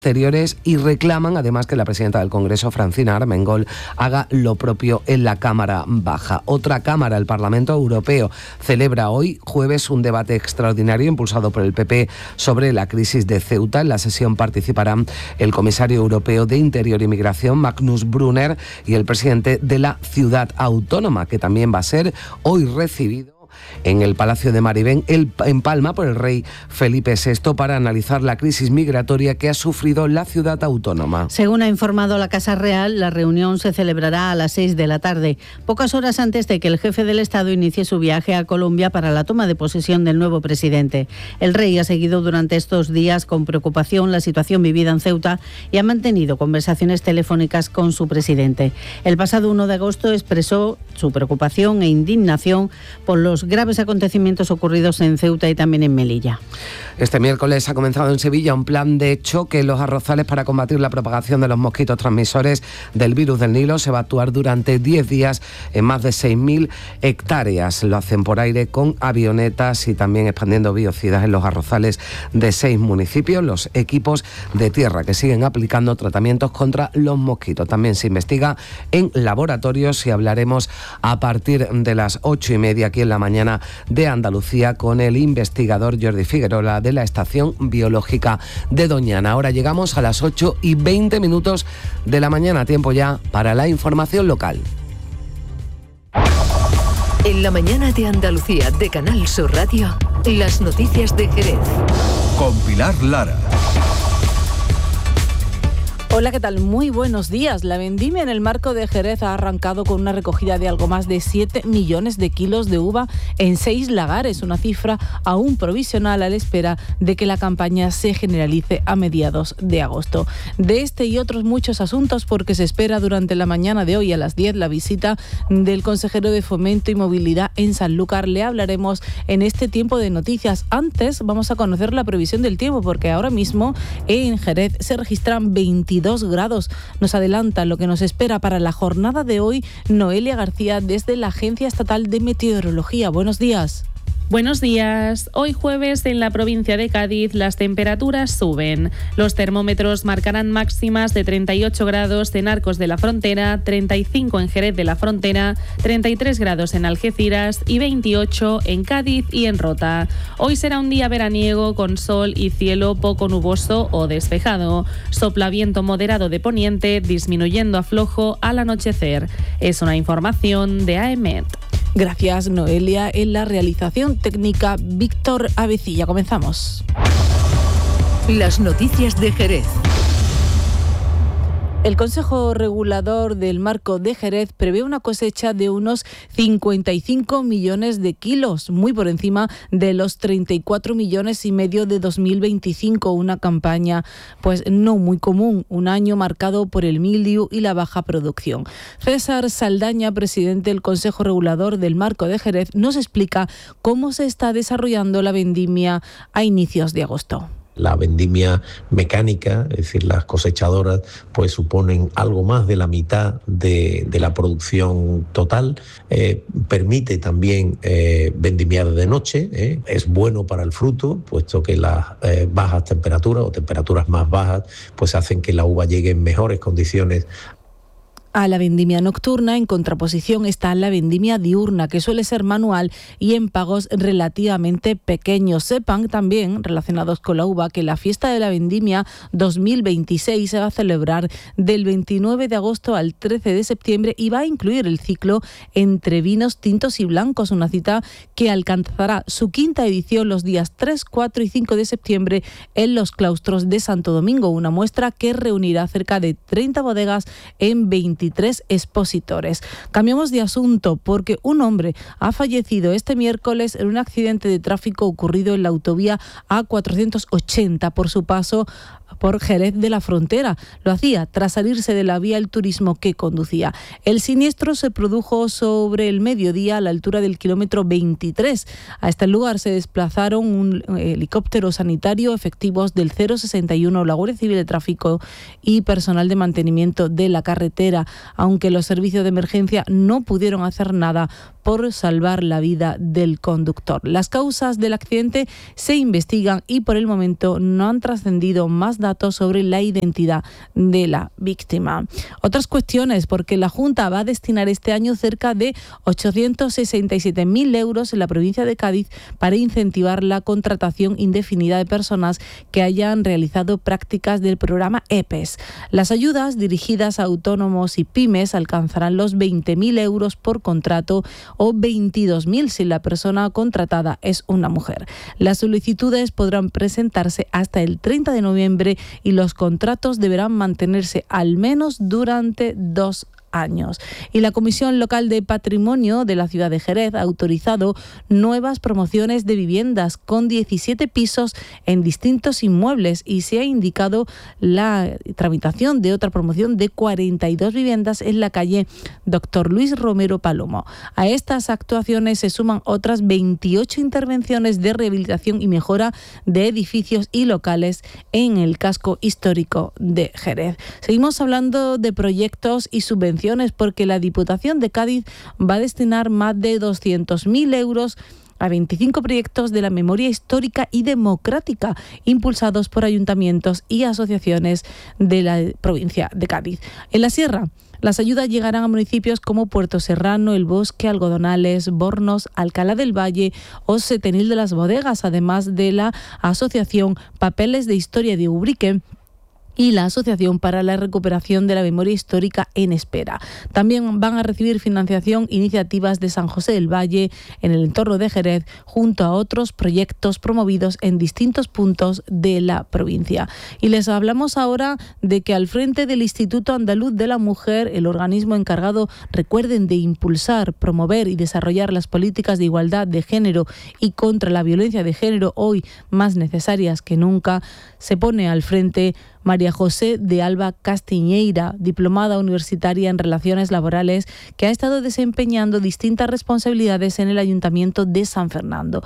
Exteriores y reclaman además que la presidenta del Congreso, Francina Armengol, haga lo propio en la Cámara Baja. Otra Cámara, el Parlamento Europeo, celebra hoy jueves un debate extraordinario impulsado por el PP sobre la crisis de Ceuta. En la sesión participarán el comisario europeo de Interior y Migración, Magnus Brunner, y el presidente de la Ciudad Autónoma, que también va a ser hoy recibido en el Palacio de Maribén, en Palma, por el rey Felipe VI para analizar la crisis migratoria que ha sufrido la ciudad autónoma. Según ha informado la Casa Real, la reunión se celebrará a las 6 de la tarde, pocas horas antes de que el jefe del Estado inicie su viaje a Colombia para la toma de posesión del nuevo presidente. El rey ha seguido durante estos días con preocupación la situación vivida en Ceuta y ha mantenido conversaciones telefónicas con su presidente. El pasado 1 de agosto expresó su preocupación e indignación por los graves acontecimientos ocurridos en Ceuta y también en Melilla. Este miércoles ha comenzado en Sevilla un plan de choque en los arrozales para combatir la propagación de los mosquitos transmisores del virus del Nilo. Se va a actuar durante 10 días en más de 6.000 hectáreas. Lo hacen por aire con avionetas y también expandiendo biocidas en los arrozales de 6 municipios. Los equipos de tierra que siguen aplicando tratamientos contra los mosquitos. También se investiga en laboratorios y hablaremos a partir de las 8:30 aquí en la mañana de Andalucía con el investigador Jordi Figuerola de la Estación Biológica de Doñana. Ahora llegamos a las 8:20 de la mañana, tiempo ya para la información local. En la mañana de Andalucía de Canal Sur Radio, las noticias de Jerez. Con Pilar Lara. Hola, ¿qué tal? Muy buenos días. La vendimia en el marco de Jerez ha arrancado con una recogida de algo más de 7 millones de kilos de uva en 6 lagares, una cifra aún provisional a la espera de que la campaña se generalice a mediados de agosto. De este y otros muchos asuntos, porque se espera durante la mañana de hoy a las 10 la visita del consejero de Fomento y Movilidad en Sanlúcar. Le hablaremos en este tiempo de noticias. Antes vamos a conocer la previsión del tiempo, porque ahora mismo en Jerez se registran 22 grados. Nos adelanta lo que nos espera para la jornada de hoy Noelia García desde la Agencia Estatal de Meteorología. Buenos días. Buenos días. Hoy jueves en la provincia de Cádiz las temperaturas suben. Los termómetros marcarán máximas de 38 grados en Arcos de la Frontera, 35 en Jerez de la Frontera, 33 grados en Algeciras y 28 en Cádiz y en Rota. Hoy será un día veraniego con sol y cielo poco nuboso o despejado. Sopla viento moderado de poniente, disminuyendo a flojo al anochecer. Es una información de AEMET. Gracias, Noelia. En la realización técnica, Víctor Avecilla. Comenzamos. Las noticias de Jerez. El Consejo Regulador del Marco de Jerez prevé una cosecha de unos 55 millones de kilos, muy por encima de los 34 millones y medio de 2025, una campaña pues no muy común, un año marcado por el mildiu y la baja producción. César Saldaña, presidente del Consejo Regulador del Marco de Jerez, nos explica cómo se está desarrollando la vendimia a inicios de agosto. La vendimia mecánica, es decir, las cosechadoras, pues suponen algo más de la mitad de la producción total. Permite también vendimiar de noche. Es bueno para el fruto, puesto que las bajas temperaturas o temperaturas más bajas pues hacen que la uva llegue en mejores condiciones. A la vendimia nocturna, en contraposición, está la vendimia diurna, que suele ser manual y en pagos relativamente pequeños. Sepan también, relacionados con la uva, que la fiesta de la vendimia 2026 se va a celebrar del 29 de agosto al 13 de septiembre y va a incluir el ciclo entre vinos tintos y blancos, una cita que alcanzará su quinta edición los días 3, 4 y 5 de septiembre en los claustros de Santo Domingo, una muestra que reunirá cerca de 30 bodegas en 23 expositores. Cambiamos de asunto porque un hombre ha fallecido este miércoles en un accidente de tráfico ocurrido en la autovía A480 por su paso por Jerez de la Frontera. Lo hacía tras salirse de la vía el turismo que conducía. El siniestro se produjo sobre el mediodía a la altura del kilómetro 23. A este lugar se desplazaron un helicóptero sanitario, efectivos del 061, la Guardia Civil de Tráfico y personal de mantenimiento de la carretera, aunque los servicios de emergencia no pudieron hacer nada por salvar la vida del conductor. Las causas del accidente se investigan y por el momento no han trascendido más datos datos sobre la identidad de la víctima. Otras cuestiones, porque la Junta va a destinar este año cerca de 867.000 euros en la provincia de Cádiz para incentivar la contratación indefinida de personas que hayan realizado prácticas del programa EPES. Las ayudas dirigidas a autónomos y pymes alcanzarán los 20.000 euros por contrato o 22.000 si la persona contratada es una mujer. Las solicitudes podrán presentarse hasta el 30 de noviembre y los contratos deberán mantenerse al menos durante 2 años. Y la Comisión Local de Patrimonio de la ciudad de Jerez ha autorizado nuevas promociones de viviendas con 17 pisos en distintos inmuebles y se ha indicado la tramitación de otra promoción de 42 viviendas en la calle Dr. Luis Romero Palomo. A estas actuaciones se suman otras 28 intervenciones de rehabilitación y mejora de edificios y locales en el casco histórico de Jerez. Seguimos hablando de proyectos y subvenciones porque la Diputación de Cádiz va a destinar más de 200.000 euros a 25 proyectos de la memoria histórica y democrática impulsados por ayuntamientos y asociaciones de la provincia de Cádiz. En la Sierra, las ayudas llegarán a municipios como Puerto Serrano, El Bosque, Algodonales, Bornos, Alcalá del Valle o Setenil de las Bodegas, además de la asociación Papeles de Historia de Ubrique y la Asociación para la Recuperación de la Memoria Histórica en Espera. También van a recibir financiación iniciativas de San José del Valle en el entorno de Jerez, junto a otros proyectos promovidos en distintos puntos de la provincia. Y les hablamos ahora de que al frente del Instituto Andaluz de la Mujer, el organismo encargado, recuerden, de impulsar, promover y desarrollar las políticas de igualdad de género y contra la violencia de género, hoy más necesarias que nunca, se pone al frente María José de Alba Castiñeira, diplomada universitaria en Relaciones Laborales, que ha estado desempeñando distintas responsabilidades en el Ayuntamiento de San Fernando.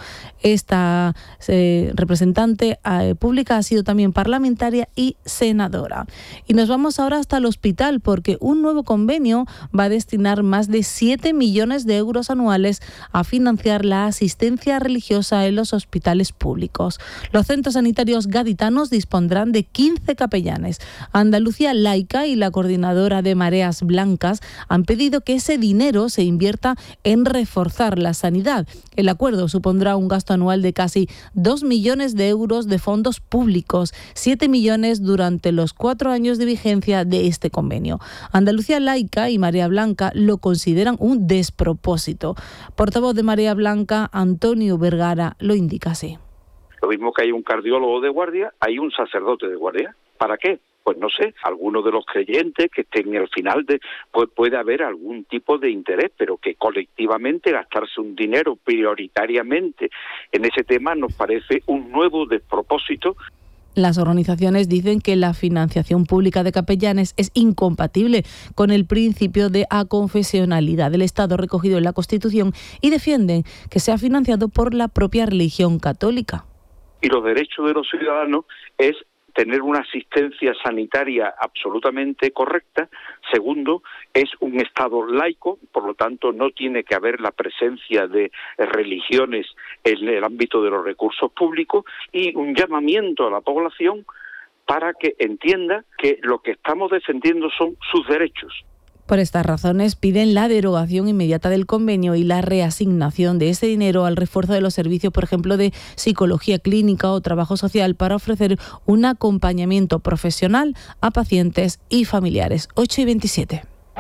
Esta representante pública ha sido también parlamentaria y senadora. Y nos vamos ahora hasta el hospital, porque un nuevo convenio va a destinar más de 7 millones de euros anuales a financiar la asistencia religiosa en los hospitales públicos. Los centros sanitarios gaditanos dispondrán de 15 capellanes. Andalucía Laica y la coordinadora de Mareas Blancas han pedido que ese dinero se invierta en reforzar la sanidad. El acuerdo supondrá un gasto anual de casi 2 millones de euros de fondos públicos, 7 millones durante los 4 años de vigencia de este convenio. Andalucía Laica y Marea Blanca lo consideran un despropósito. Portavoz de Marea Blanca, Antonio Vergara, lo indica así. Lo mismo que hay un cardiólogo de guardia, hay un sacerdote de guardia. ¿Para qué? Pues no sé, algunos de los creyentes que estén al final pues puede haber algún tipo de interés, pero que colectivamente gastarse un dinero prioritariamente en ese tema nos parece un nuevo despropósito. Las organizaciones dicen que la financiación pública de capellanes es incompatible con el principio de aconfesionalidad del Estado recogido en la Constitución y defienden que sea financiado por la propia religión católica. Y los derechos de los ciudadanos es tener una asistencia sanitaria absolutamente correcta. Segundo, es un Estado laico, por lo tanto no tiene que haber la presencia de religiones en el ámbito de los recursos públicos, y un llamamiento a la población para que entienda que lo que estamos defendiendo son sus derechos. Por estas razones piden la derogación inmediata del convenio y la reasignación de ese dinero al refuerzo de los servicios, por ejemplo, de psicología clínica o trabajo social, para ofrecer un acompañamiento profesional a pacientes y familiares. 8:27.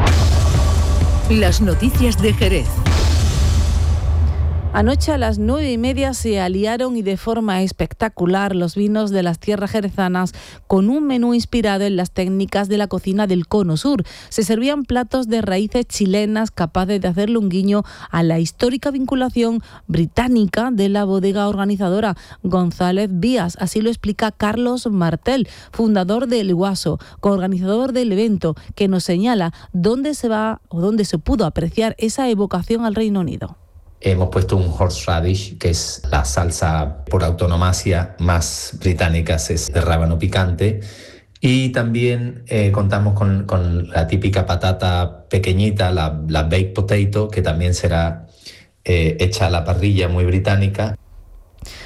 Las noticias de Jerez. Anoche a las 9:30 se aliaron y de forma espectacular los vinos de las tierras jerezanas con un menú inspirado en las técnicas de la cocina del Cono Sur. Se servían platos de raíces chilenas capaces de hacerle un guiño a la histórica vinculación británica de la bodega organizadora González Vías. Así lo explica Carlos Martel, fundador de El Guaso, coorganizador del evento, que nos señala dónde se va o dónde se pudo apreciar esa evocación al Reino Unido. Hemos puesto un horseradish, que es la salsa por antonomasia más británica, es de rábano picante. Y también contamos con la típica patata pequeñita, la baked potato, que también será hecha a la parrilla, muy británica.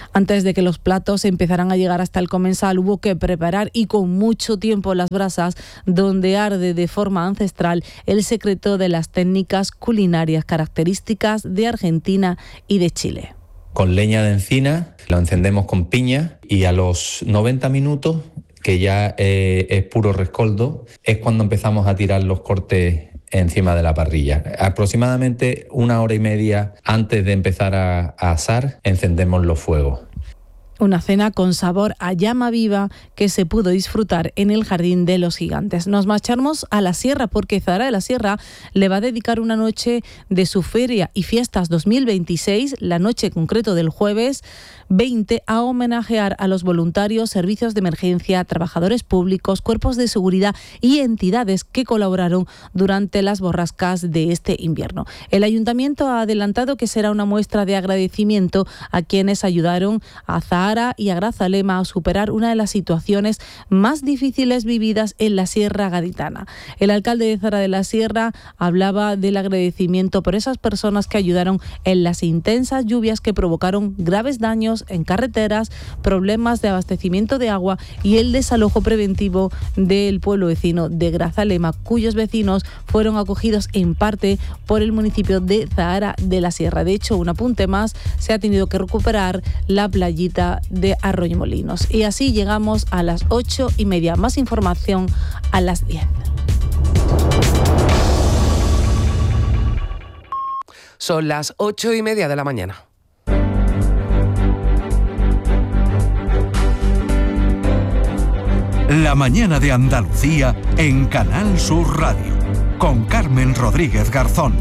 Antes de que los platos empezaran a llegar hasta el comensal, hubo que preparar y con mucho tiempo las brasas, donde arde de forma ancestral el secreto de las técnicas culinarias características de Argentina y de Chile. Con leña de encina, lo encendemos con piña y a los 90 minutos, que ya es puro rescoldo, es cuando empezamos a tirar los cortes encima de la parrilla. Aproximadamente 1 hora y media antes de empezar a asar, encendemos los fuegos. Una cena con sabor a llama viva que se pudo disfrutar en el Jardín de los Gigantes. Nos marchamos a la Sierra porque Zahara de la Sierra le va a dedicar una noche de su Feria y Fiestas 2026, la noche concreto del jueves 20, a homenajear a los voluntarios, servicios de emergencia, trabajadores públicos, cuerpos de seguridad y entidades que colaboraron durante las borrascas de este invierno. El Ayuntamiento ha adelantado que será una muestra de agradecimiento a quienes ayudaron a Zahara y a Grazalema a superar una de las situaciones más difíciles vividas en la Sierra Gaditana. El alcalde de Zahara de la Sierra hablaba del agradecimiento por esas personas que ayudaron en las intensas lluvias que provocaron graves daños en carreteras, problemas de abastecimiento de agua y el desalojo preventivo del pueblo vecino de Grazalema, cuyos vecinos fueron acogidos en parte por el municipio de Zahara de la Sierra. De hecho, un apunte más, se ha tenido que recuperar la playita de Arroyomolinos. Y así llegamos a las 8:30. Más información a las 10. Son las 8:30 de la mañana. La mañana de Andalucía en Canal Sur Radio, con Carmen Rodríguez Garzón.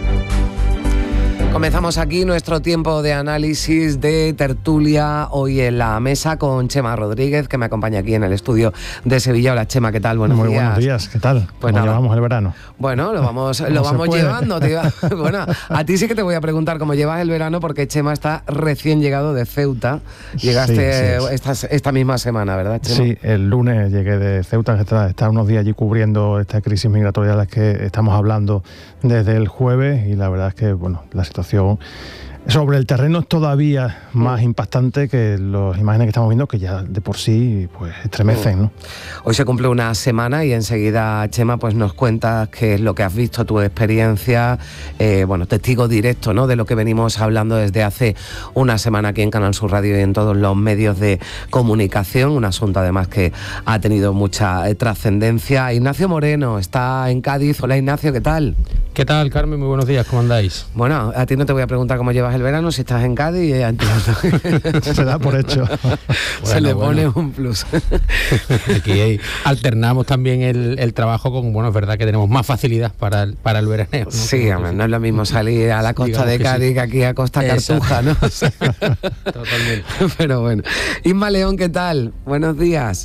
Comenzamos aquí nuestro tiempo de análisis, de tertulia, hoy en la mesa con Chema Rodríguez, que me acompaña aquí en el estudio de Sevilla. Hola Chema, ¿qué tal? Buenos días. Muy buenos días, ¿qué tal? Pues ¿Cómo llevamos el verano? Bueno, lo vamos llevando. Bueno, a ti sí que te voy a preguntar cómo llevas el verano, porque Chema está recién llegado de Ceuta. Llegaste esta misma semana, ¿verdad, Chema? Sí, el lunes llegué de Ceuta, está unos días allí cubriendo esta crisis migratoria de la que estamos hablando desde el jueves, y la verdad es que, bueno, la situación sobre el terreno es todavía más impactante que las imágenes que estamos viendo, que ya de por sí pues estremecen, ¿no? Hoy se cumple una semana y enseguida, Chema, pues nos cuentas qué es lo que has visto, tu experiencia, testigo directo, ¿no?, de lo que venimos hablando desde hace una semana aquí en Canal Sur Radio y en todos los medios de comunicación, un asunto además que ha tenido mucha trascendencia. Ignacio Moreno está en Cádiz. Hola, Ignacio, ¿qué tal? ¿Qué tal, Carmen? Muy buenos días, ¿cómo andáis? Bueno, a ti no te voy a preguntar cómo llevas el verano, si estás en Cádiz, se da por hecho. Se le pone un plus. Aquí alternamos también el trabajo con, es verdad que tenemos más facilidad para el veraneo, ¿no? Sí, hombre, no es lo mismo salir a la costa de Cádiz que aquí a Costa Cartuja, ¿no? Totalmente. Pero bueno. Isma León, ¿qué tal? Buenos días.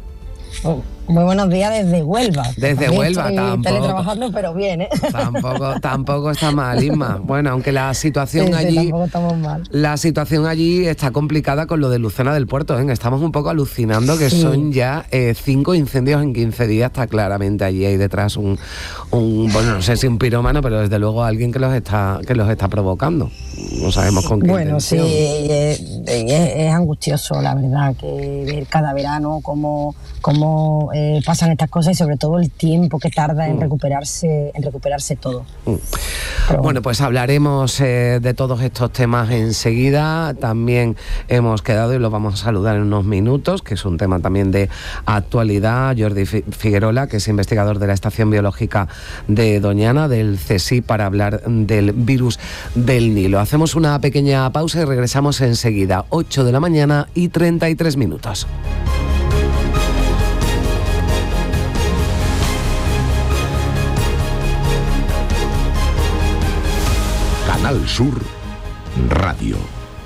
Muy buenos días desde Huelva. Desde Huelva, tampoco. Teletrabajando, pero bien, ¿eh? Tampoco está mal, Isma. Bueno, aunque la situación tampoco estamos mal. La situación allí está complicada con lo de Lucena del Puerto, ¿eh? Estamos un poco alucinando que son ya 5 incendios en 15 días. Está claramente allí hay detrás un no sé si un pirómano, pero desde luego alguien que los está provocando. No sabemos con qué intención. Sí, es angustioso, la verdad, que ver cada verano cómo pasan estas cosas, y sobre todo el tiempo que tarda en recuperarse todo. Bueno, pues hablaremos de todos estos temas enseguida. También hemos quedado, y lo vamos a saludar en unos minutos, que es un tema también de actualidad, Jordi Figuerola, que es investigador de la Estación Biológica de Doñana, del CSIC, para hablar del virus del Nilo. Hacemos una pequeña pausa y regresamos enseguida. 8 de la mañana y 33 minutos. Canal Sur Radio.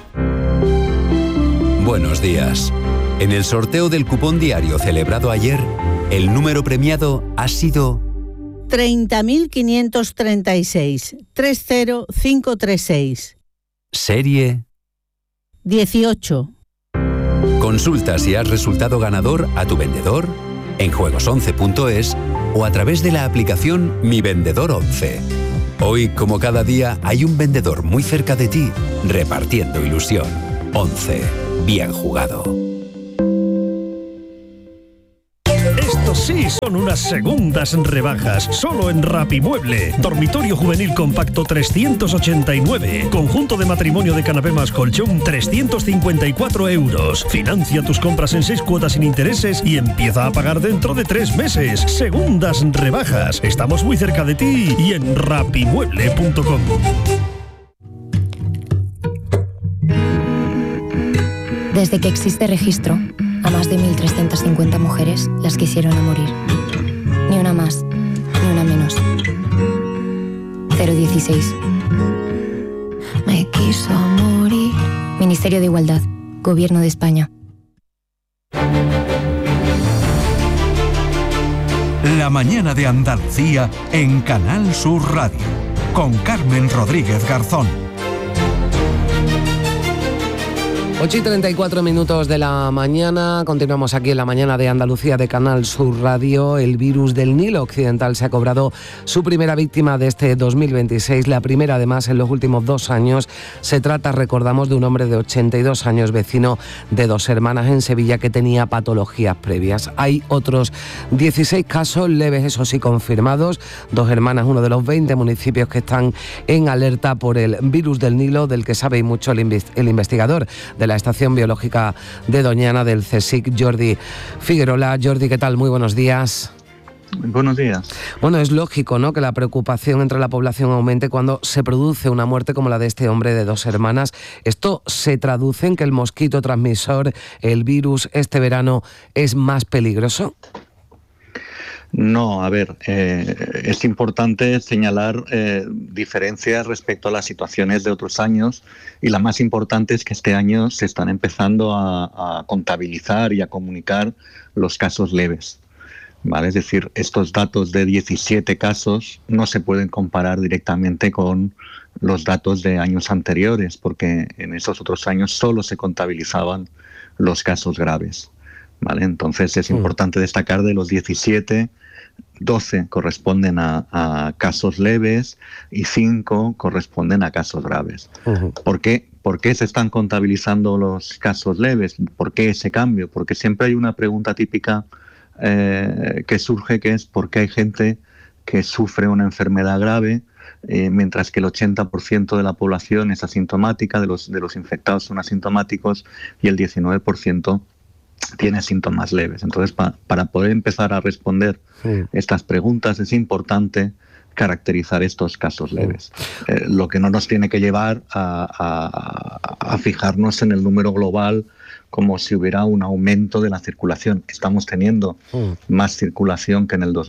Buenos días. En el sorteo del cupón diario celebrado ayer, el número premiado ha sido 30.536 30536. Serie 18. Consulta si has resultado ganador a tu vendedor, en juegos11.es o a través de la aplicación Mi Vendedor 11. Hoy, como cada día, hay un vendedor muy cerca de ti, repartiendo ilusión. 11. bien jugado. Sí, son unas segundas rebajas, solo en Rapimueble. Dormitorio juvenil compacto 389. Conjunto de matrimonio de canapé más colchón 354 euros. Financia tus compras en 6 cuotas sin intereses y empieza a pagar dentro de 3 meses. Segundas rebajas. Estamos muy cerca de ti y en rapimueble.com. Desde que existe registro, a más de 1.350 mujeres las quisieron a morir. Ni una más, ni una menos. 016. Me quiso morir. Ministerio de Igualdad, Gobierno de España. La mañana de Andalucía en Canal Sur Radio, con Carmen Rodríguez Garzón. 8:34 de la mañana, continuamos aquí en la mañana de Andalucía de Canal Sur Radio. El virus del Nilo Occidental se ha cobrado su primera víctima de este 2026, la primera además en los últimos 2 años. Se trata, recordamos, de un hombre de 82 años, vecino de Dos Hermanas en Sevilla, que tenía patologías previas. Hay otros 16 casos leves, eso sí, confirmados. Dos Hermanas, uno de los 20 municipios que están en alerta por el virus del Nilo, del que sabe mucho el investigador de la Estación Biológica de Doñana del CSIC, Jordi Figuerola. Jordi, ¿qué tal? Muy buenos días. Buenos días. Bueno, es lógico, ¿no?, que la preocupación entre la población aumente cuando se produce una muerte como la de este hombre de Dos Hermanas. ¿Esto se traduce en que el mosquito transmisor, el virus, este verano es más peligroso? No, a ver, es importante señalar diferencias respecto a las situaciones de otros años, y la más importante es que este año se están empezando a contabilizar y a comunicar los casos leves, ¿vale? Es decir, estos datos de 17 casos no se pueden comparar directamente con los datos de años anteriores, porque en esos otros años solo se contabilizaban los casos graves, ¿vale? Entonces es importante destacar, de los 17, 12 corresponden a casos leves y 5 corresponden a casos graves. ¿Por qué se están contabilizando los casos leves? ¿Por qué ese cambio? Porque siempre hay una pregunta típica que surge, que es ¿por qué hay gente que sufre una enfermedad grave mientras que el 80% de la población es asintomática, de los infectados son asintomáticos, y el 19% tiene síntomas leves? Entonces, para poder empezar a responder estas preguntas es importante caracterizar estos casos leves. Lo que no nos tiene que llevar a fijarnos en el número global como si hubiera un aumento de la circulación. Estamos teniendo más circulación que en el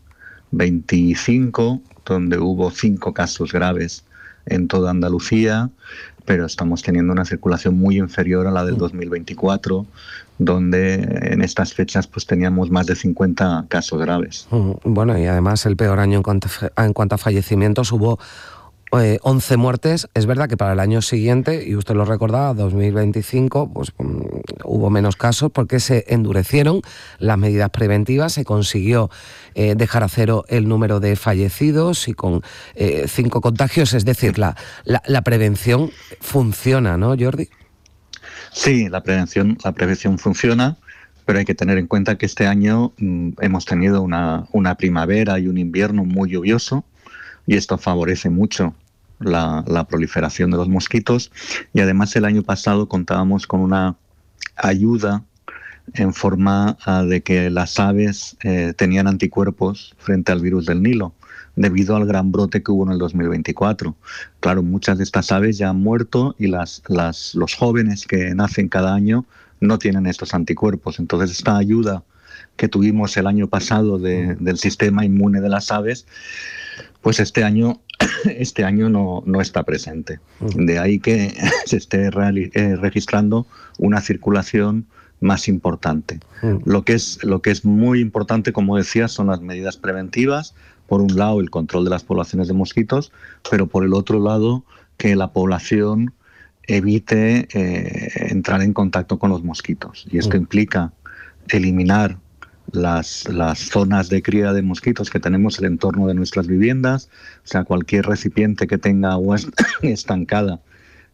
2025, donde hubo 5 casos graves en toda Andalucía, pero estamos teniendo una circulación muy inferior a la del 2024, donde en estas fechas pues teníamos más de 50 casos graves. Bueno, y además el peor año en cuanto a fallecimientos. Hubo 11 muertes. Es verdad que para el año siguiente, y usted lo recordaba, 2025, pues hubo menos casos porque se endurecieron las medidas preventivas, se consiguió dejar a cero el número de fallecidos y con 5 contagios. Es decir, la prevención funciona, ¿no, Jordi? Sí, la prevención funciona, pero hay que tener en cuenta que este año hemos tenido una primavera y un invierno muy lluvioso, y esto favorece mucho la proliferación de los mosquitos. Y además el año pasado contábamos con una ayuda en forma de que las aves tenían anticuerpos frente al virus del Nilo, debido al gran brote que hubo en el 2024. Claro, muchas de estas aves ya han muerto y los jóvenes que nacen cada año no tienen estos anticuerpos. Entonces, esta ayuda que tuvimos el año pasado del sistema inmune de las aves, pues este año no está presente. De ahí que se esté registrando una circulación más importante. Lo que es muy importante, como decía, son las medidas preventivas. Por un lado, el control de las poblaciones de mosquitos, pero por el otro lado, que la población evite entrar en contacto con los mosquitos. Y esto implica eliminar las zonas de cría de mosquitos que tenemos en el entorno de nuestras viviendas. O sea, cualquier recipiente que tenga agua estancada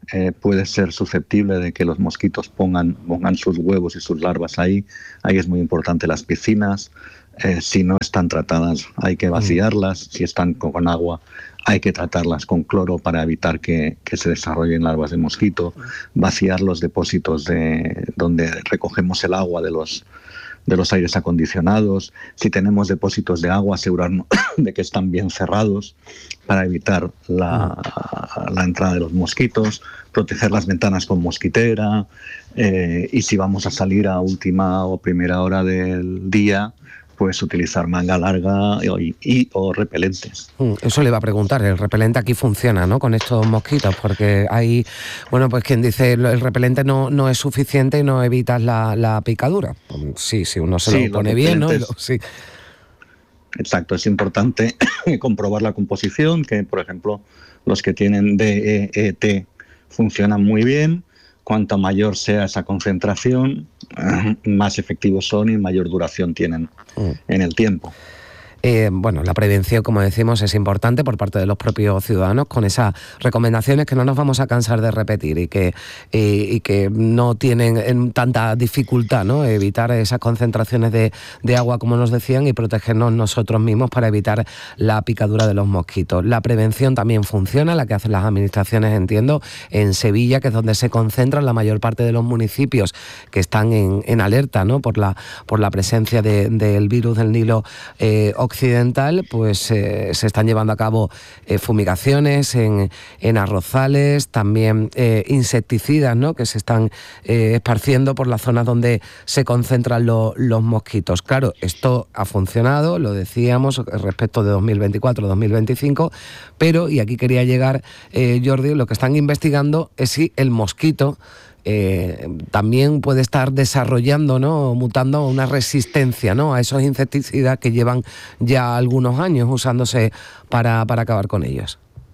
puede ser susceptible de que los mosquitos pongan sus huevos y sus larvas ahí. Ahí es muy importante las piscinas. Si no están tratadas hay que vaciarlas. Si están con agua hay que tratarlas con cloro para evitar que se desarrollen larvas de mosquito. Vaciar los depósitos donde recogemos el agua de los aires acondicionados. Si tenemos depósitos de agua, asegurarnos de que están bien cerrados para evitar la entrada de los mosquitos, proteger las ventanas con mosquitera, y si vamos a salir a última o primera hora del día, pues utilizar manga larga o repelentes. Eso le iba a preguntar, el repelente aquí funciona, ¿no?, con estos mosquitos, porque hay, bueno, pues quien dice el repelente no es suficiente y no evitas la picadura. Sí, uno se lo pone bien, ¿no? Sí. Exacto, es importante comprobar la composición, que por ejemplo los que tienen DEET funcionan muy bien. Cuanto mayor sea esa concentración, más efectivos son y mayor duración tienen en el tiempo. Bueno, la prevención, como decimos, es importante por parte de los propios ciudadanos, con esas recomendaciones que no nos vamos a cansar de repetir y que no tienen tanta dificultad, ¿no?, evitar esas concentraciones de agua, como nos decían, y protegernos nosotros mismos para evitar la picadura de los mosquitos. La prevención también funciona, la que hacen las administraciones, entiendo, en Sevilla, que es donde se concentran la mayor parte de los municipios que están en alerta, ¿no?, por la presencia del virus del Nilo occidental. Pues se están llevando a cabo fumigaciones en arrozales, también insecticidas, ¿no?, que se están esparciendo por las zonas donde se concentran los mosquitos. Claro, esto ha funcionado, lo decíamos, respecto de 2024-2025, pero, y aquí quería llegar, Jordi, lo que están investigando es si el mosquito también puede estar desarrollando, ¿no?, mutando una resistencia, ¿no?, a esos insecticidas que llevan ya algunos años usándose para acabar con ellos.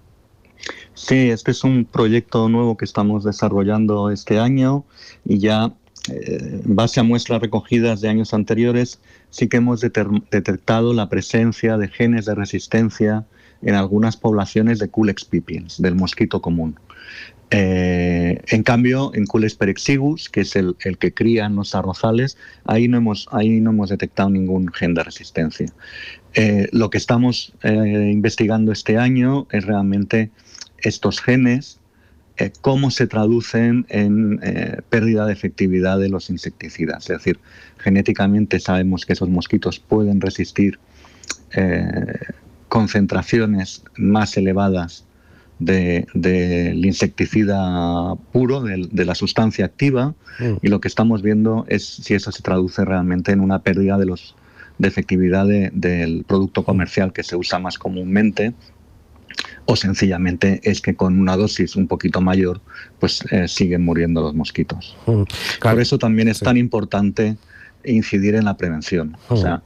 Sí, este es un proyecto nuevo que estamos desarrollando este año y ya en base a muestras recogidas de años anteriores sí que hemos detectado la presencia de genes de resistencia en algunas poblaciones de Culex pipiens, del mosquito común. En cambio, en Culex perexigus, que es el que crían los arrozales, ahí no hemos detectado ningún gen de resistencia. Lo que estamos investigando este año es realmente estos genes, cómo se traducen en pérdida de efectividad de los insecticidas. Es decir, genéticamente sabemos que esos mosquitos pueden resistir concentraciones más elevadas del insecticida puro, de la sustancia activa, y lo que estamos viendo es si eso se traduce realmente en una pérdida de efectividad del producto comercial que se usa más comúnmente, o sencillamente es que con una dosis un poquito mayor pues siguen muriendo los mosquitos. Claro. Por eso también es tan importante incidir en la prevención. O sea,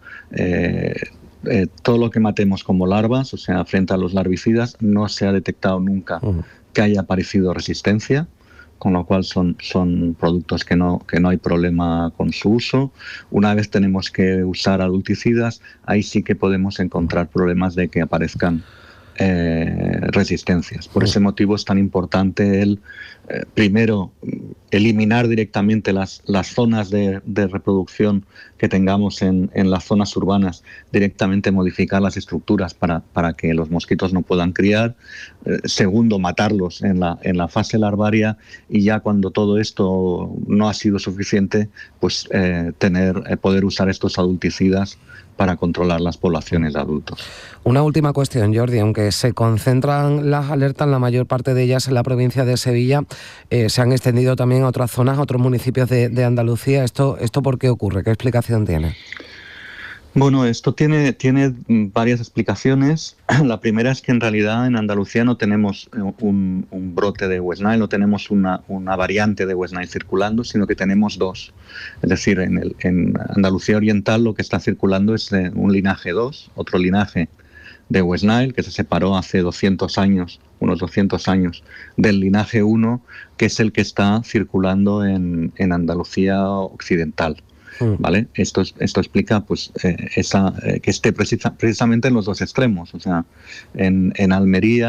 todo lo que matemos como larvas, o sea, frente a los larvicidas, no se ha detectado nunca que haya aparecido resistencia, con lo cual son productos que no hay problema con su uso. Una vez tenemos que usar adulticidas, ahí sí que podemos encontrar problemas de que aparezcan resistencias. Por ese motivo es tan importante primero eliminar directamente las zonas de reproducción que tengamos en las zonas urbanas, directamente modificar las estructuras para que los mosquitos no puedan criar. Segundo, matarlos en la fase larvaria, y ya cuando todo esto no ha sido suficiente, pues poder usar estos adulticidas para controlar las poblaciones de adultos. Una última cuestión, Jordi. Aunque se concentran las alertas, la mayor parte de ellas en la provincia de Sevilla, se han extendido también a otras zonas, a otros municipios de Andalucía. ¿Esto por qué ocurre? ¿Qué explicación tiene? Bueno, esto tiene varias explicaciones. La primera es que en realidad en Andalucía no tenemos un brote de West Nile, no tenemos una variante de West Nile circulando, sino que tenemos dos. Es decir, en Andalucía Oriental lo que está circulando es un linaje 2, otro linaje de West Nile, que se separó hace unos 200 años, del linaje 1, que es el que está circulando en Andalucía Occidental. ¿Vale? Esto explica pues que esté precisamente en los dos extremos. O sea, en Almería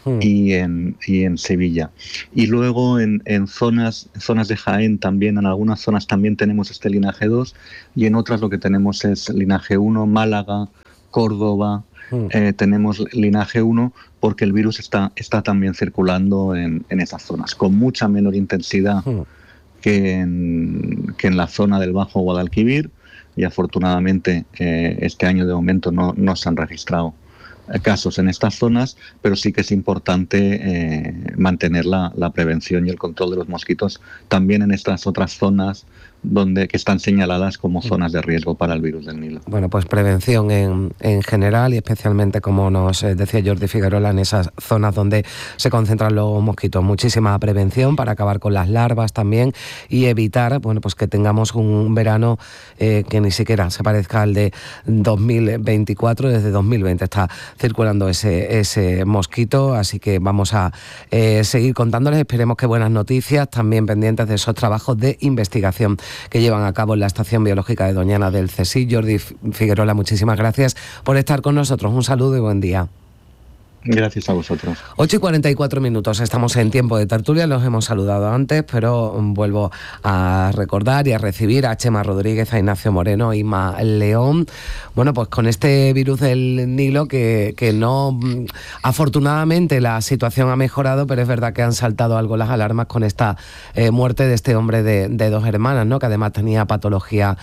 y en Sevilla. Y luego en zonas de Jaén también, en algunas zonas también tenemos este linaje 2 y en otras lo que tenemos es linaje 1, Málaga, Córdoba, tenemos linaje 1 porque el virus está también circulando en esas zonas, con mucha menor intensidad que en la zona del Bajo Guadalquivir, y afortunadamente este año de momento no se han registrado casos en estas zonas, pero sí que es importante mantener la prevención y el control de los mosquitos también en estas otras zonas que están señaladas como zonas de riesgo para el virus del Nilo. Bueno, pues prevención en general y especialmente, como nos decía Jordi Figuerola, en esas zonas donde se concentran los mosquitos. Muchísima prevención para acabar con las larvas también y evitar, bueno, pues que tengamos un verano que ni siquiera se parezca al de 2024. Desde 2020 está circulando ese mosquito, así que vamos a seguir contándoles. Esperemos que buenas noticias, también pendientes de esos trabajos de investigación que llevan a cabo en la Estación Biológica de Doñana del CSIC. Jordi Figuerola, muchísimas gracias por estar con nosotros. Un saludo y buen día. Gracias a vosotros. 8:44, estamos en tiempo de tertulia, los hemos saludado antes, pero vuelvo a recordar y a recibir a Chema Rodríguez, a Ignacio Moreno, Ima León. Bueno, pues con este virus del Nilo que no, afortunadamente la situación ha mejorado, pero es verdad que han saltado algo las alarmas con esta muerte de este hombre de 2 hermanas, ¿no? Que además tenía patologías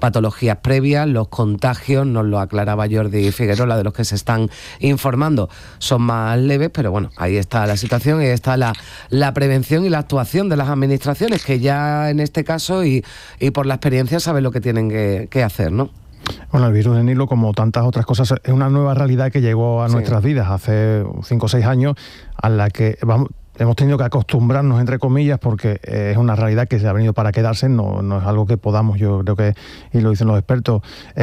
previas. Los contagios, nos lo aclaraba Jordi Figuerola, de los que se están informando, son más leves, pero bueno, ahí está la situación, ahí está la prevención y la actuación de las administraciones, que ya en este caso y por la experiencia saben lo que tienen que hacer, ¿no? Bueno, el virus del Nilo, como tantas otras cosas, es una nueva realidad que llegó a nuestras vidas hace 5 o 6 años, a la que hemos tenido que acostumbrarnos, entre comillas, porque es una realidad que se ha venido para quedarse, no es algo que podamos, yo creo que, y lo dicen los expertos,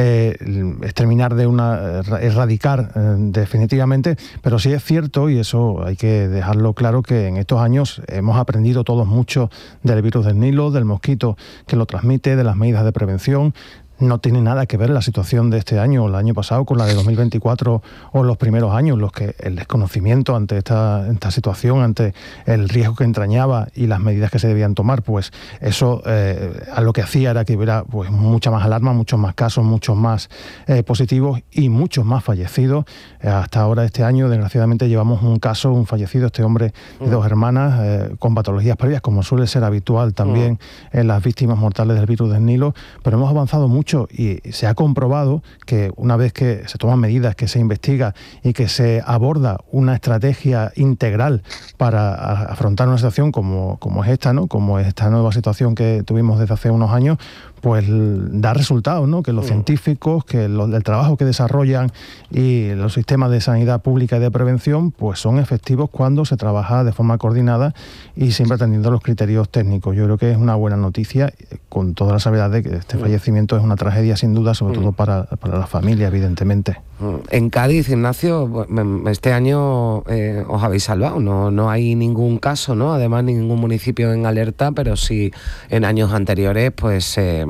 exterminar erradicar definitivamente, pero sí es cierto, y eso hay que dejarlo claro, que en estos años hemos aprendido todos mucho del virus del Nilo, del mosquito que lo transmite, de las medidas de prevención. No tiene nada que ver la situación de este año o el año pasado con la de 2024 o los primeros años, los que el desconocimiento ante esta situación, ante el riesgo que entrañaba y las medidas que se debían tomar, pues eso a lo que hacía era que hubiera pues mucha más alarma, muchos más casos, muchos más positivos y muchos más fallecidos. Hasta ahora este año, desgraciadamente, llevamos un fallecido, este hombre de 2 hermanas con patologías previas, como suele ser habitual también en las víctimas mortales del virus del Nilo, pero hemos avanzado mucho y se ha comprobado que una vez que se toman medidas, que se investiga y que se aborda una estrategia integral para afrontar una situación como es esta, ¿no? Como es esta nueva situación que tuvimos desde hace unos años, pues da resultados, ¿no? Que los científicos, que el trabajo que desarrollan y los sistemas de sanidad pública y de prevención, pues son efectivos cuando se trabaja de forma coordinada y siempre atendiendo a los criterios técnicos. Yo creo que es una buena noticia, con toda la salvedad de que este fallecimiento es una tragedia sin duda, sobre todo para la familia, evidentemente. En Cádiz, Ignacio, este año os habéis salvado, no hay ningún caso, ¿no? Además, ningún municipio en alerta, pero sí en años anteriores pues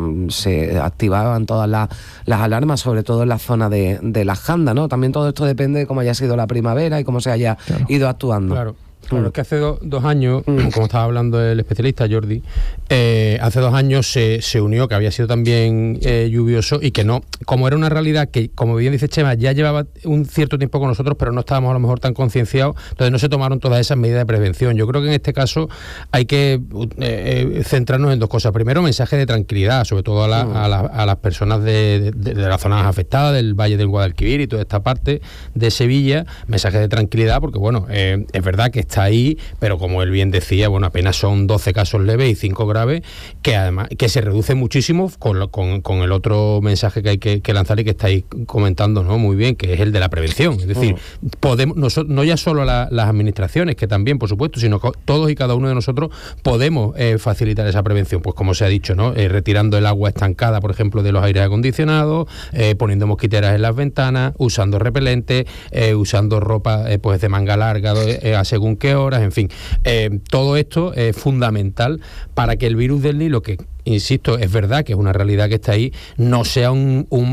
se activaban todas las alarmas, sobre todo en la zona de la Janda, ¿no? También todo esto depende de cómo haya sido la primavera y cómo se haya ido actuando. Claro, es que hace 2 años, como estaba hablando el especialista Jordi, hace 2 años se unió, que había sido también lluvioso y que no, como era una realidad que, como bien dice Chema, ya llevaba un cierto tiempo con nosotros, pero no estábamos a lo mejor tan concienciados, entonces no se tomaron todas esas medidas de prevención. Yo creo que en este caso hay que centrarnos en 2 cosas. Primero, mensaje de tranquilidad, sobre todo a las personas de las zonas afectadas, del Valle del Guadalquivir y toda esta parte de Sevilla, mensaje de tranquilidad, porque bueno, es verdad que está ahí, pero como él bien decía, bueno, apenas son 12 casos leves y 5 graves, que además que se reduce muchísimo con el otro mensaje que hay que lanzar y que estáis comentando, ¿no? Muy bien, que es el de la prevención. Es decir, podemos, no ya solo las administraciones, que también, por supuesto, sino todos y cada uno de nosotros podemos facilitar esa prevención, pues como se ha dicho, ¿no? Retirando el agua estancada, por ejemplo, de los aires acondicionados, poniendo mosquiteras en las ventanas, usando repelentes, usando ropa pues de manga larga a según qué horas, en fin. Todo esto es fundamental para que el virus del Nilo, que insisto, es verdad que es una realidad que está ahí, no sea un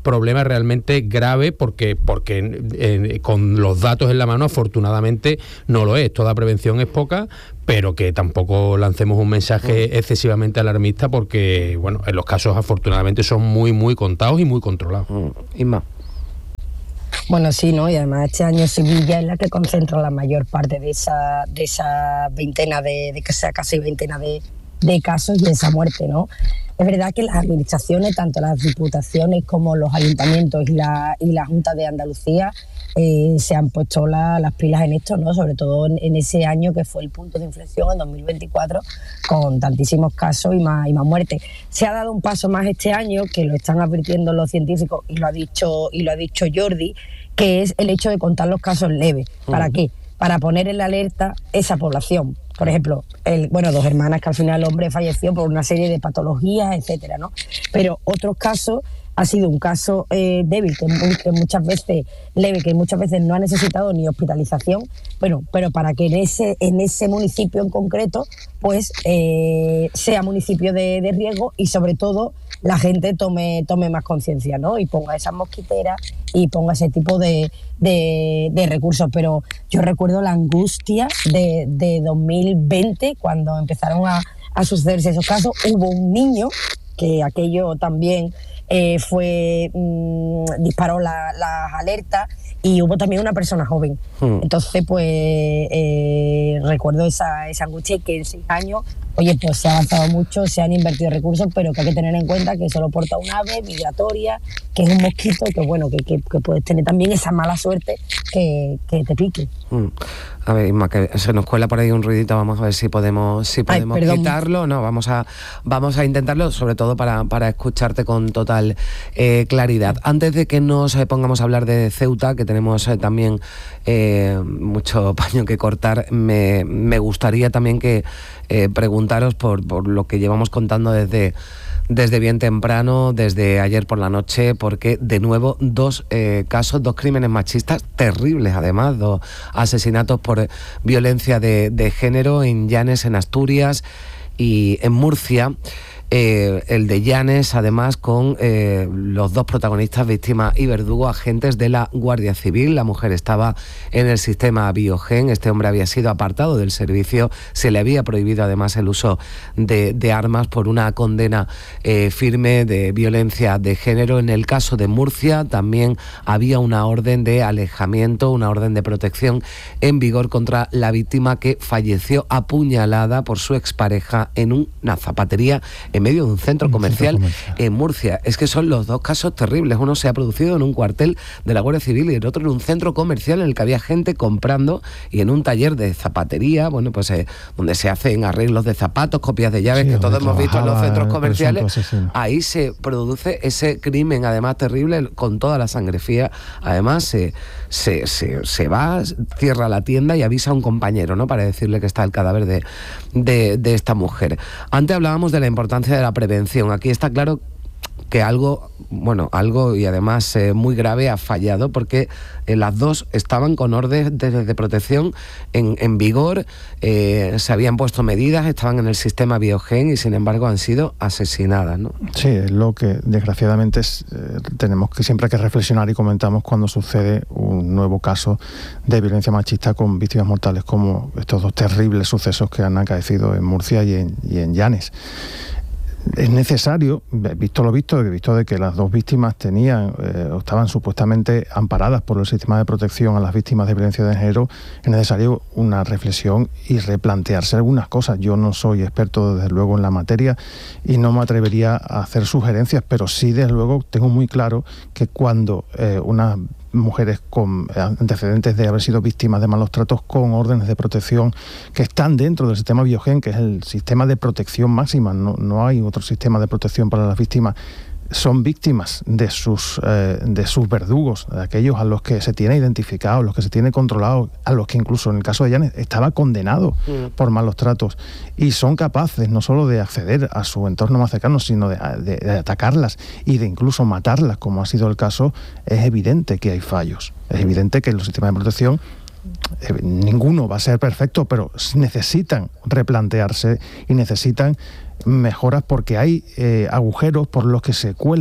problema realmente grave, porque con los datos en la mano afortunadamente no lo es. Toda prevención es poca, pero que tampoco lancemos un mensaje excesivamente alarmista, porque bueno, en los casos afortunadamente son muy muy contados y muy controlados. Inma. Bueno, sí, ¿no? Y además este año Sevilla es la que concentra la mayor parte de esa veintena casi veintena de casos y esa muerte, ¿no? Es verdad que las administraciones, tanto las diputaciones como los ayuntamientos y la Junta de Andalucía se han puesto las pilas en esto, ¿no? Sobre todo en ese año que fue el punto de inflexión, en 2024, con tantísimos casos y más muertes. Se ha dado un paso más este año, que lo están advirtiendo los científicos, y lo ha dicho Jordi, que es el hecho de contar los casos leves. ¿Para qué? Para poner en la alerta esa población. Por ejemplo, 2 hermanas que al final el hombre falleció por una serie de patologías, etcétera, ¿no? Pero otros casos ha sido un caso débil, que muchas veces leve, que muchas veces no ha necesitado ni hospitalización, pero para que en ese municipio en concreto pues sea municipio de riesgo, y sobre todo la gente tome más conciencia, ¿no? Y ponga esas mosquiteras y ponga ese tipo de recursos. Pero yo recuerdo la angustia de 2020, cuando empezaron a sucederse esos casos. Hubo un niño que aquello también disparó las alertas, y hubo también una persona joven. Entonces, pues recuerdo esa angustia, que en 6 años, oye, pues se ha avanzado mucho, se han invertido recursos, pero que hay que tener en cuenta que solo porta un ave migratoria, que es un mosquito, que bueno, que puedes tener también esa mala suerte que te pique. A ver, Isma, que se nos cuela por ahí un ruidito, vamos a ver si podemos quitarlo. No, vamos a intentarlo, sobre todo para escucharte con total claridad. Antes de que nos pongamos a hablar de Ceuta, que tenemos también mucho paño que cortar, me gustaría también que preguntaros por lo que llevamos contando desde bien temprano, desde ayer por la noche, porque de nuevo 2 casos, 2 crímenes machistas terribles, además, 2 asesinatos por violencia de género en Llanes, en Asturias, y en Murcia. El de Llanes, además, con los 2 protagonistas, víctima y verdugo, agentes de la Guardia Civil. La mujer estaba en el sistema Biogen, este hombre había sido apartado del servicio, se le había prohibido además el uso de armas por una condena firme de violencia de género. En el caso de Murcia también había una orden de alejamiento, una orden de protección en vigor contra la víctima, que falleció apuñalada por su expareja en una zapatería en medio de un centro comercial en Murcia. Es que son los 2 casos terribles. Uno se ha producido en un cuartel de la Guardia Civil y el otro en un centro comercial en el que había gente comprando, y en un taller de zapatería, bueno, pues donde se hacen arreglos de zapatos, copias de llaves, que todos hemos visto en los centros comerciales. Ahí se produce ese crimen, además terrible, con toda la sangre fría. Además se va, cierra la tienda y avisa a un compañero, ¿no?, para decirle que está el cadáver de esta mujer. Antes hablábamos de la importancia de la prevención. Aquí está claro que algo y además muy grave ha fallado, porque las 2 estaban con órdenes de protección en vigor, se habían puesto medidas, estaban en el sistema Biogen y sin embargo han sido asesinadas, ¿no? Sí, es lo que desgraciadamente tenemos que siempre que reflexionar, y comentamos cuando sucede un nuevo caso de violencia machista con víctimas mortales como estos 2 terribles sucesos que han acaecido en Murcia y en Llanes. Es necesario, visto de que las 2 víctimas estaban supuestamente amparadas por el sistema de protección a las víctimas de violencia de género, es necesario una reflexión y replantearse algunas cosas. Yo no soy experto, desde luego, en la materia y no me atrevería a hacer sugerencias, pero sí, desde luego, tengo muy claro que cuando unas mujeres con antecedentes de haber sido víctimas de malos tratos, con órdenes de protección que están dentro del sistema Biogen, que es el sistema de protección máxima, no hay otro sistema de protección para las víctimas, son víctimas de sus verdugos, de aquellos a los que se tiene identificado, los que se tiene controlado, a los que incluso en el caso de Llanes estaba condenado por malos tratos, y son capaces no solo de acceder a su entorno más cercano, sino de atacarlas y de incluso matarlas, como ha sido el caso. Es evidente que hay fallos, es evidente que los sistemas de protección, ninguno va a ser perfecto, pero necesitan replantearse y necesitan mejoras, porque hay agujeros por los que se cuela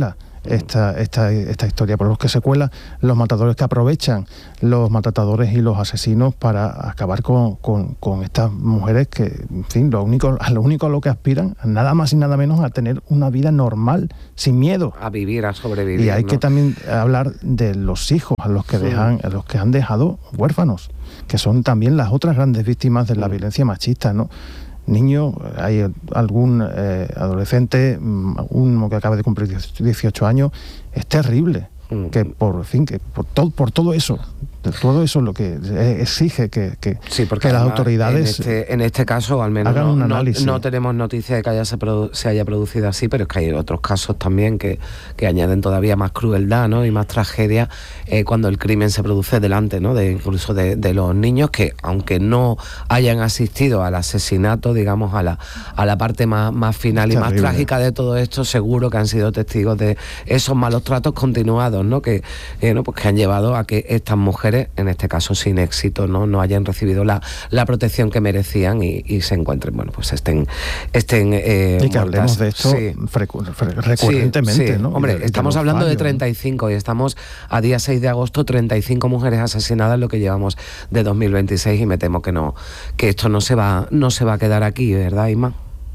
esta historia, por los que se cuelan los matadores, que aprovechan los maltratadores y los asesinos para acabar con estas mujeres que, en fin, lo único a lo que aspiran, nada más y nada menos, a tener una vida normal, sin miedo. A vivir, a sobrevivir. Y hay que también hablar de los hijos a los que han dejado huérfanos, que son también las otras grandes víctimas de la violencia machista, ¿no? Niños, hay algún adolescente, uno que acaba de cumplir 18 años, es terrible, que por todo eso lo que exige que las autoridades en este caso al menos hagan un análisis. No tenemos noticia de que se haya producido así, pero es que hay otros casos también que añaden todavía más crueldad, ¿no? Y más tragedia cuando el crimen se produce delante, ¿no? Incluso de los niños, que aunque no hayan asistido al asesinato, digamos a la parte más final y más trágica de todo esto, seguro que han sido testigos de esos malos tratos continuados, ¿no? Que han llevado a que estas mujeres, en este caso sin éxito, no hayan recibido la protección que merecían y se encuentren, estén y que hablemos de esto recurrentemente, ¿no? Hombre, estamos hablando de 35 y estamos a día 6 de agosto, 35 mujeres asesinadas en lo que llevamos de 2026, y me temo que esto no se va a quedar aquí, ¿verdad, Isma?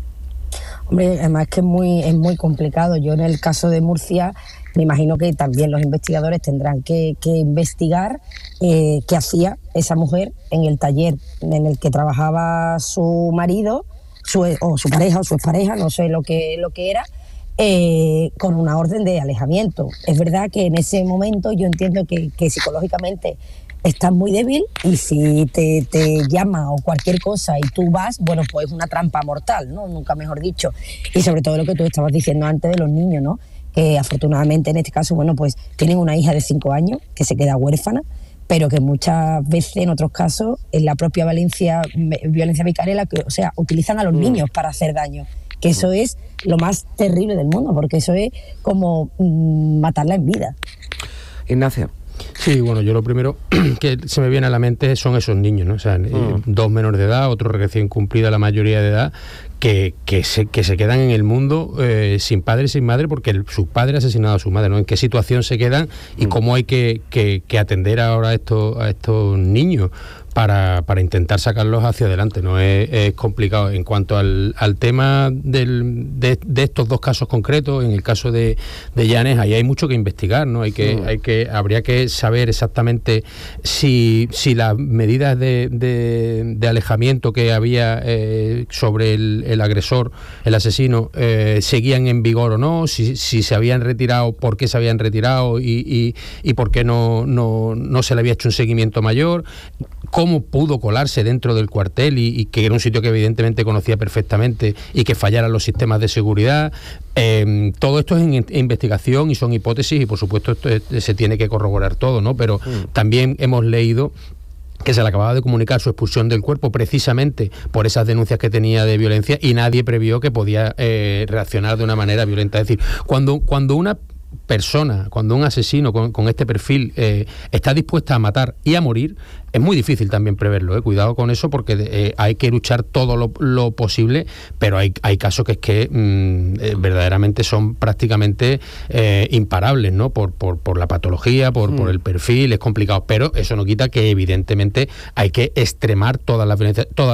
Hombre, además que es muy complicado. Yo en el caso de Murcia me imagino que también los investigadores tendrán que investigar qué hacía esa mujer en el taller en el que trabajaba su marido, su pareja o su expareja, no sé lo que era, con una orden de alejamiento. Es verdad que en ese momento yo entiendo que psicológicamente estás muy débil, y si te llama o cualquier cosa y tú vas, bueno, pues es una trampa mortal, ¿no? Nunca mejor dicho. Y sobre todo lo que tú estabas diciendo antes de los niños, ¿no? Que afortunadamente en este caso, bueno, pues tienen una hija de 5 años que se queda huérfana, pero que muchas veces, en otros casos, en la propia violencia vicaria, utilizan a los niños para hacer daño. Que eso es lo más terrible del mundo, porque eso es como matarla en vida. Ignacio. Sí, bueno, yo lo primero que se me viene a la mente son esos niños, ¿no? O sea, 2 menores de edad, otro recién cumplida la mayoría de edad, que se quedan en el mundo sin padre y sin madre, porque su padre ha asesinado a su madre, ¿no? En qué situación se quedan y cómo hay que atender ahora a estos niños para intentar sacarlos hacia adelante, ¿no? Es complicado. En cuanto al tema de estos 2 casos concretos, en el caso de Llanes, ahí hay mucho que investigar, ¿no? Habría que saber exactamente si las medidas de alejamiento que había sobre el agresor, el asesino, seguían en vigor o no, si se habían retirado, por qué se habían retirado y por qué no se le había hecho un seguimiento mayor, cómo pudo colarse dentro del cuartel y que era un sitio que evidentemente conocía perfectamente, y que fallaran los sistemas de seguridad. Todo esto es en investigación y son hipótesis, y por supuesto esto se tiene que corroborar todo, ¿no? Pero también hemos leído que se le acababa de comunicar su expulsión del cuerpo precisamente por esas denuncias que tenía de violencia, y nadie previó que podía reaccionar de una manera violenta. Es decir, cuando una persona, cuando un asesino con este perfil está dispuesta a matar y a morir, es muy difícil también preverlo, cuidado con eso, porque hay que luchar todo lo posible, pero hay casos que verdaderamente son prácticamente imparables, ¿no? Por la patología, por el perfil, es complicado, pero eso no quita que evidentemente hay que extremar todas las violencias, todas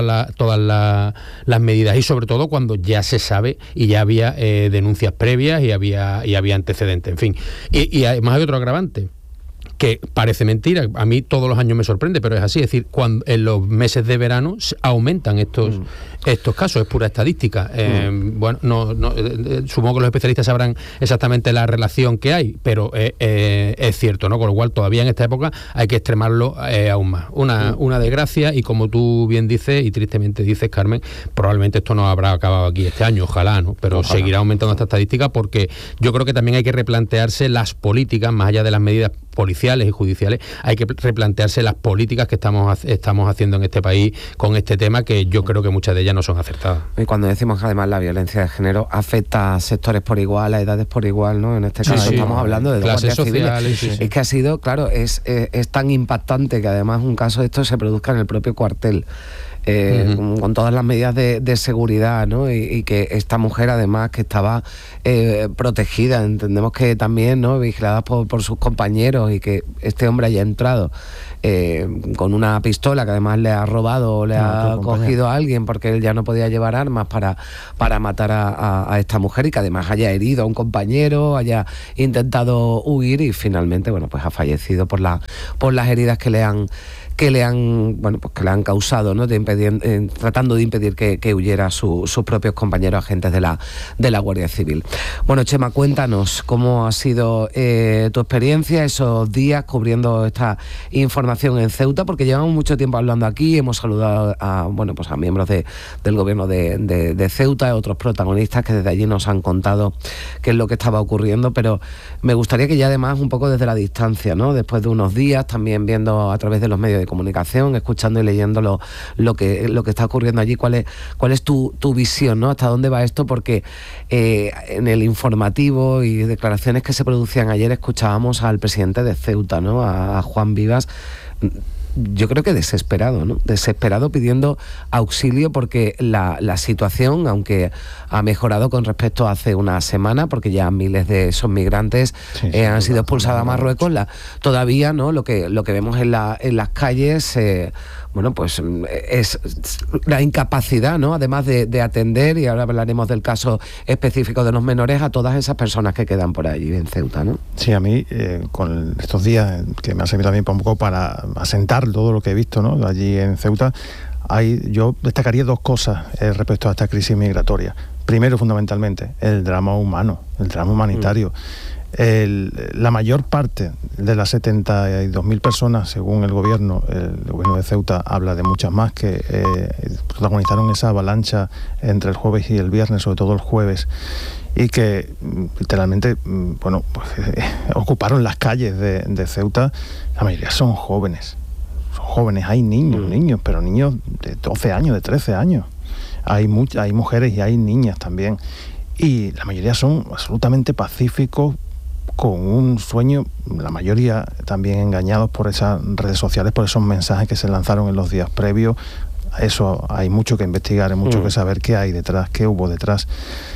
las medidas, y sobre todo cuando ya se sabe y ya había denuncias previas y había antecedentes, en fin. Y además hay otro agravante, que parece mentira, a mí todos los años me sorprende, pero es así. Es decir, cuando en los meses de verano aumentan estos casos, es pura estadística. Bueno, supongo que los especialistas sabrán exactamente la relación que hay, pero es cierto, ¿no? Con lo cual todavía en esta época hay que extremarlo aún más. Una desgracia, y como tú bien dices y tristemente dices, Carmen, probablemente esto no habrá acabado aquí este año, ojalá, ¿no? Pero seguirá aumentando esta estadística, porque yo creo que también hay que replantearse las políticas, más allá de las medidas policiales y judiciales, hay que replantearse las políticas que estamos haciendo en este país con este tema, que yo creo que muchas de ellas no son acertadas. Y cuando decimos que además la violencia de género afecta a sectores por igual, a edades por igual, ¿no? En este caso estamos hablando de clases sociales. Es que ha sido, claro, es tan impactante que además un caso de esto se produzca en el propio cuartel. con todas las medidas de seguridad, ¿no? Y que esta mujer además que estaba protegida, entendemos que también, ¿no?, vigilada por sus compañeros, y que este hombre haya entrado con una pistola que además le ha robado o le ha cogido a alguien porque él ya no podía llevar armas para matar a esta mujer, y que además haya herido a un compañero, haya intentado huir y finalmente, bueno, pues ha fallecido por las heridas que le han causado, ¿no?, tratando de impedir que huyera sus propios compañeros agentes de la Guardia Civil. Bueno, Chema, cuéntanos cómo ha sido tu experiencia esos días cubriendo esta información en Ceuta, porque llevamos mucho tiempo hablando aquí, hemos saludado a miembros del gobierno de Ceuta, a otros protagonistas que desde allí nos han contado qué es lo que estaba ocurriendo, pero me gustaría que ya además un poco desde la distancia, ¿no?, después de unos días, también viendo a través de los medios de comunicación, escuchando y leyendo lo que está ocurriendo allí, ¿cuál es tu visión, ¿no? ¿Hasta dónde va esto? Porque en el informativo y declaraciones que se producían ayer escuchábamos al presidente de Ceuta, ¿no?, a Juan Vivas, yo creo que desesperado, ¿no? Desesperado, pidiendo auxilio, porque la situación, aunque ha mejorado con respecto a hace una semana, porque ya miles de esos migrantes han sido expulsados a Marruecos, todavía, ¿no?, lo que vemos en las calles, pues es la incapacidad, ¿no?, además de atender, y ahora hablaremos del caso específico de los menores, a todas esas personas que quedan por allí en Ceuta, ¿no? Sí, a mí, con estos días que me han servido también un poco para asentar todo lo que he visto, ¿no?, allí en Ceuta, yo destacaría dos cosas respecto a esta crisis migratoria. Primero, fundamentalmente, el drama humano, el drama humanitario. La mayor parte de las 72.000 personas, según el gobierno de Ceuta habla de muchas más, que protagonizaron esa avalancha entre el jueves y el viernes, sobre todo el jueves, y que literalmente ocuparon las calles de Ceuta. La mayoría son jóvenes, hay niños, pero niños de 12 años, de 13 años. Hay mujeres y hay niñas también, y la mayoría son absolutamente pacíficos, con un sueño, la mayoría también engañados por esas redes sociales, por esos mensajes que se lanzaron en los días previos. Eso hay mucho que investigar, hay mucho que saber qué hay detrás, qué hubo detrás.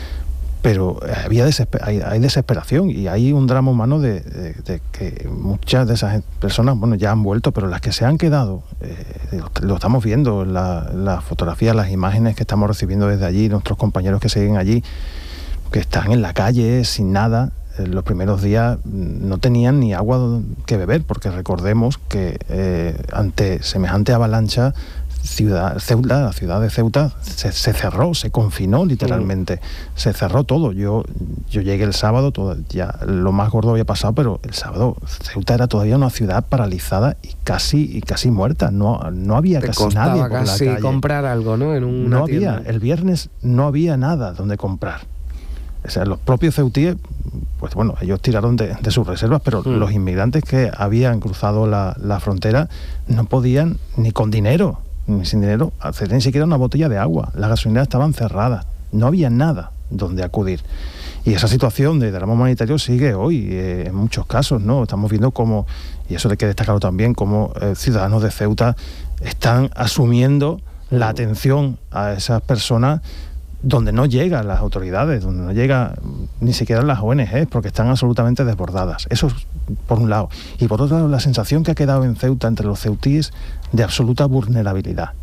Pero hay desesperación, y hay un drama humano de que muchas de esas personas, ya han vuelto, pero las que se han quedado, lo estamos viendo en las fotografías, las imágenes que estamos recibiendo desde allí, nuestros compañeros que siguen allí, que están en la calle sin nada. Los primeros días no tenían ni agua que beber, porque recordemos que ante semejante avalancha, la ciudad de Ceuta se cerró, se confinó literalmente, se cerró todo. Yo llegué el sábado, ya lo más gordo había pasado, pero el sábado Ceuta era todavía una ciudad paralizada y casi muerta. No había casi nadie por la calle. Comprar algo, ¿no? No había. El viernes no había nada donde comprar. O sea, los propios ceutíes, ellos tiraron de sus reservas, pero los inmigrantes que habían cruzado la frontera no podían ni con dinero, ni sin dinero, hacer ni siquiera una botella de agua. Las gasolineras estaban cerradas, no había nada donde acudir. Y esa situación de drama humanitario sigue hoy, en muchos casos, ¿no? Estamos viendo cómo, y eso hay que destacarlo también, cómo ciudadanos de Ceuta están asumiendo la atención a esas personas donde no llegan las autoridades, donde no llega ni siquiera las ONG, porque están absolutamente desbordadas. Eso es por un lado. Y por otro lado, la sensación que ha quedado en Ceuta entre los ceutíes de absoluta vulnerabilidad.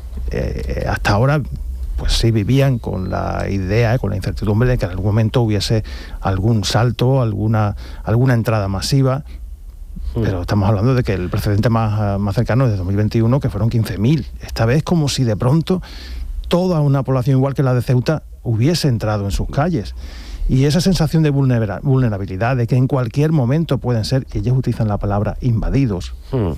Hasta ahora, pues sí vivían con la idea, con la incertidumbre de que en algún momento hubiese algún salto, alguna entrada masiva, pero estamos hablando de que el precedente más cercano es de 2021, que fueron 15.000. Esta vez como si de pronto toda una población igual que la de Ceuta hubiese entrado en sus calles. Y esa sensación de vulnerabilidad, de que en cualquier momento pueden ser, y ellos utilizan la palabra invadidos,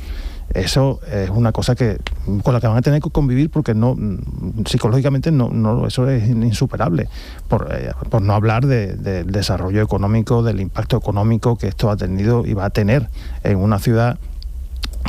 eso es una cosa con la que van a tener que convivir, porque psicológicamente eso es insuperable, por no hablar del desarrollo económico, del impacto económico que esto ha tenido y va a tener en una ciudad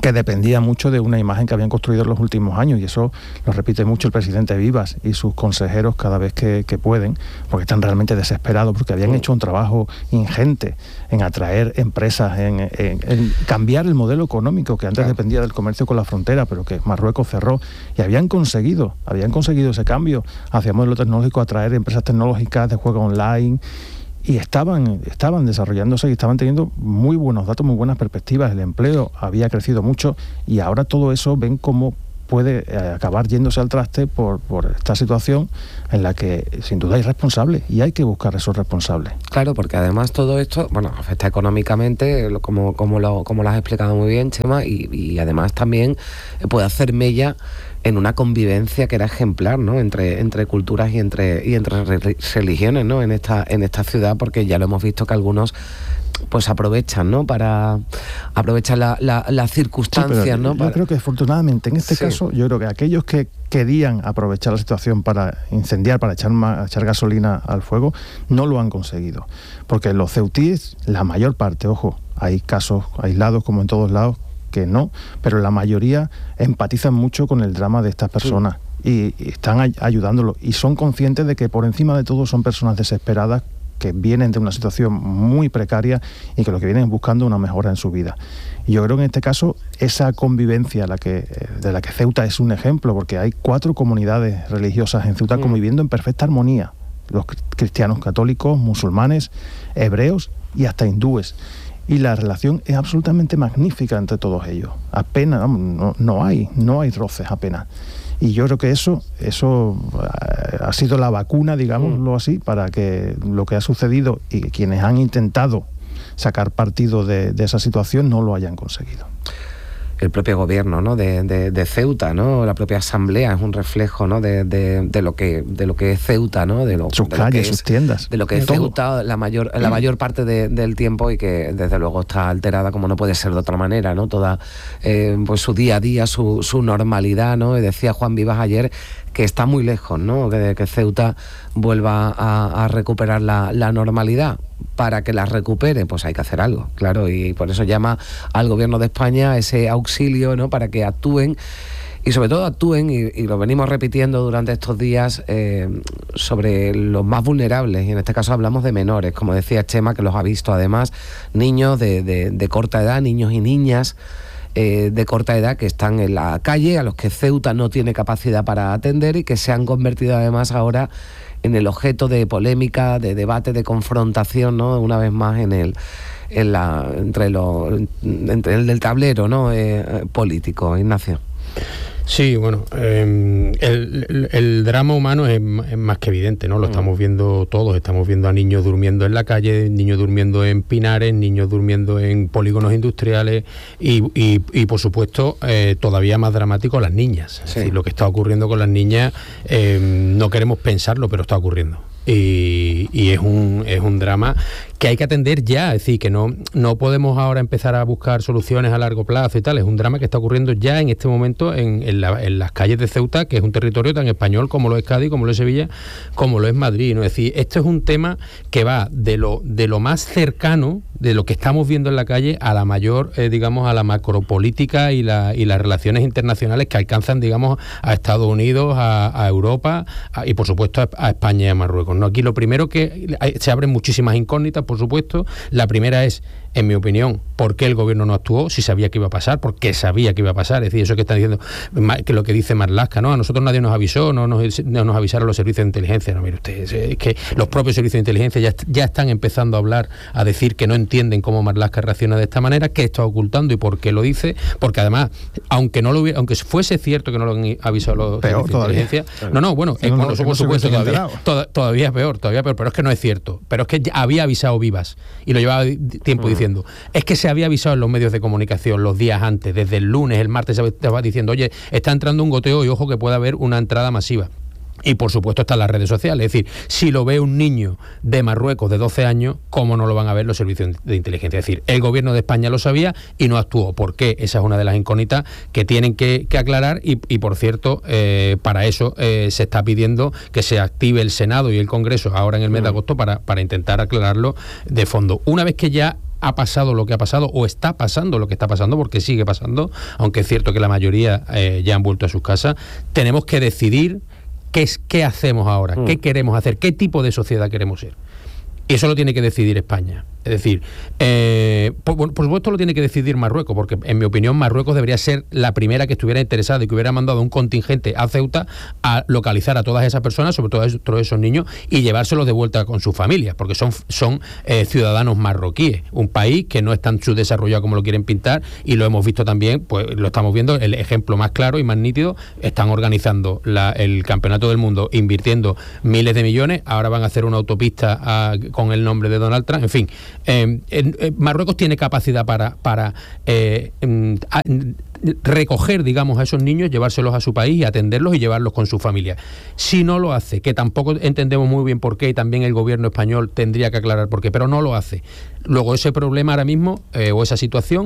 que dependía mucho de una imagen que habían construido en los últimos años, y eso lo repite mucho el presidente Vivas y sus consejeros cada vez que pueden, porque están realmente desesperados, porque habían hecho un trabajo ingente en atraer empresas, en cambiar el modelo económico que antes dependía del comercio con la frontera, pero que Marruecos cerró, y habían conseguido ese cambio hacia el modelo tecnológico, atraer empresas tecnológicas de juego online, y estaban desarrollándose y estaban teniendo muy buenos datos, muy buenas perspectivas. El empleo había crecido mucho, y ahora todo eso ven cómo puede acabar yéndose al traste por esta situación en la que sin duda hay responsables, y hay que buscar esos responsables. Claro, porque además todo esto, afecta económicamente, como lo has explicado muy bien, Chema, y además también puede hacer mella en una convivencia que era ejemplar, ¿no? entre culturas y entre religiones, ¿no? en esta ciudad, porque ya lo hemos visto que algunos pues aprovechan, ¿no? Para aprovechar las circunstancias, sí, ¿no? Yo creo que afortunadamente en este caso, yo creo que aquellos que querían aprovechar la situación para incendiar, para echar gasolina al fuego, no lo han conseguido, porque los ceutíes, la mayor parte, ojo, hay casos aislados como en todos lados que no, pero la mayoría empatizan mucho con el drama de estas personas, y están ayudándolo, y son conscientes de que por encima de todo son personas desesperadas que vienen de una situación muy precaria y que lo que vienen es buscando una mejora en su vida. Y yo creo que en este caso esa convivencia de la que Ceuta es un ejemplo, porque hay 4 comunidades religiosas en Ceuta conviviendo en perfecta armonía, los cristianos católicos, musulmanes, hebreos y hasta hindúes. Y la relación es absolutamente magnífica entre todos ellos. Apenas, no hay roces apenas. Y yo creo que eso ha sido la vacuna, digámoslo así, para que lo que ha sucedido y quienes han intentado sacar partido de esa situación no lo hayan conseguido. El propio gobierno, ¿no? de Ceuta, ¿no? La propia asamblea es un reflejo, ¿no? de lo que es Ceuta, ¿no? Sus calles, sus tiendas, de lo que es Ceuta la mayor parte del tiempo, y que desde luego está alterada como no puede ser de otra manera, ¿no? Toda pues su día a día, su normalidad, ¿no? Y decía Juan Vivas ayer que está muy lejos, ¿no? Que Ceuta vuelva a recuperar la normalidad. Para que la recupere, pues hay que hacer algo, claro, y por eso llama al gobierno de España ese auxilio, ¿no? Para que actúen, y sobre todo actúen, y lo venimos repitiendo durante estos días, sobre los más vulnerables, y en este caso hablamos de menores, como decía Chema, que los ha visto además, niños de corta edad, niños y niñas de corta edad que están en la calle, a los que Ceuta no tiene capacidad para atender, y que se han convertido además ahora en el objeto de polémica, de debate, de confrontación, ¿no? Una vez más entre el tablero, ¿no? Político. Ignacio. Sí, bueno, el drama humano es más que evidente, ¿no? Lo estamos viendo todos, estamos viendo a niños durmiendo en la calle, niños durmiendo en pinares, niños durmiendo en polígonos industriales, y por supuesto, todavía más dramático, las niñas. Sí. Es decir, lo que está ocurriendo con las niñas, no queremos pensarlo, pero está ocurriendo. Y es un drama que hay que atender ya, es decir, que no podemos ahora empezar a buscar soluciones a largo plazo y tal. Es un drama que está ocurriendo ya en este momento en las calles de Ceuta, que es un territorio tan español como lo es Cádiz, como lo es Sevilla, como lo es Madrid, ¿no? Es decir, esto es un tema que va de lo más cercano, de lo que estamos viendo en la calle, a la mayor, digamos, a la macropolítica y las relaciones internacionales que alcanzan, digamos, a Estados Unidos, a Europa, y por supuesto a España y a Marruecos, ¿no? Aquí lo primero que se abren muchísimas incógnitas, por supuesto. La primera es, en mi opinión, ¿por qué el gobierno no actuó? Si sabía que iba a pasar, ¿por qué sabía que iba a pasar? Es decir, eso que está diciendo, que lo que dice Marlaska, ¿no? A nosotros nadie nos avisó, no nos avisaron los servicios de inteligencia. No, mire usted, es que los propios servicios de inteligencia ya están empezando a hablar, a decir que no entienden cómo Marlaska reacciona de esta manera, qué está ocultando y por qué lo dice, porque además, aunque fuese cierto que no lo han avisado los servicios de inteligencia, eso por supuesto todavía peor, pero es que no es cierto, pero es que ya había avisado Vivas, y lo llevaba tiempo diciendo, es que se había avisado en los medios de comunicación los días antes, desde el lunes, el martes se estaba diciendo, oye, está entrando un goteo y ojo que puede haber una entrada masiva. Y por supuesto están las redes sociales, es decir, si lo ve un niño de Marruecos de 12 años, ¿cómo no lo van a ver los servicios de inteligencia? Es decir, el gobierno de España lo sabía y no actuó. ¿Por qué? Esa es una de las incógnitas que tienen que aclarar, y por cierto, para eso se está pidiendo que se active el Senado y el Congreso ahora en el mes de agosto para intentar aclararlo de fondo. Una vez que ya ha pasado lo que ha pasado o está pasando lo que está pasando, porque sigue pasando, aunque es cierto que la mayoría ya han vuelto a sus casas, tenemos que decidir qué hacemos ahora, qué queremos hacer, qué tipo de sociedad queremos ser. Y eso lo tiene que decidir España. Es decir, por supuesto lo tiene que decidir Marruecos, porque en mi opinión Marruecos debería ser la primera que estuviera interesada y que hubiera mandado un contingente a Ceuta a localizar a todas esas personas, sobre todo a todos esos niños, y llevárselos de vuelta con sus familias, porque son ciudadanos marroquíes, un país que no es tan subdesarrollado como lo quieren pintar, y lo hemos visto también, pues lo estamos viendo, el ejemplo más claro y más nítido, están organizando el Campeonato del Mundo, invirtiendo miles de millones, ahora van a hacer una autopista con el nombre de Donald Trump, en fin. Marruecos tiene capacidad para recoger, digamos, a esos niños, llevárselos a su país y atenderlos y llevarlos con su familia. Si no lo hace, que tampoco entendemos muy bien por qué, y también el gobierno español tendría que aclarar por qué, pero no lo hace. Luego ese problema ahora mismo, o esa situación,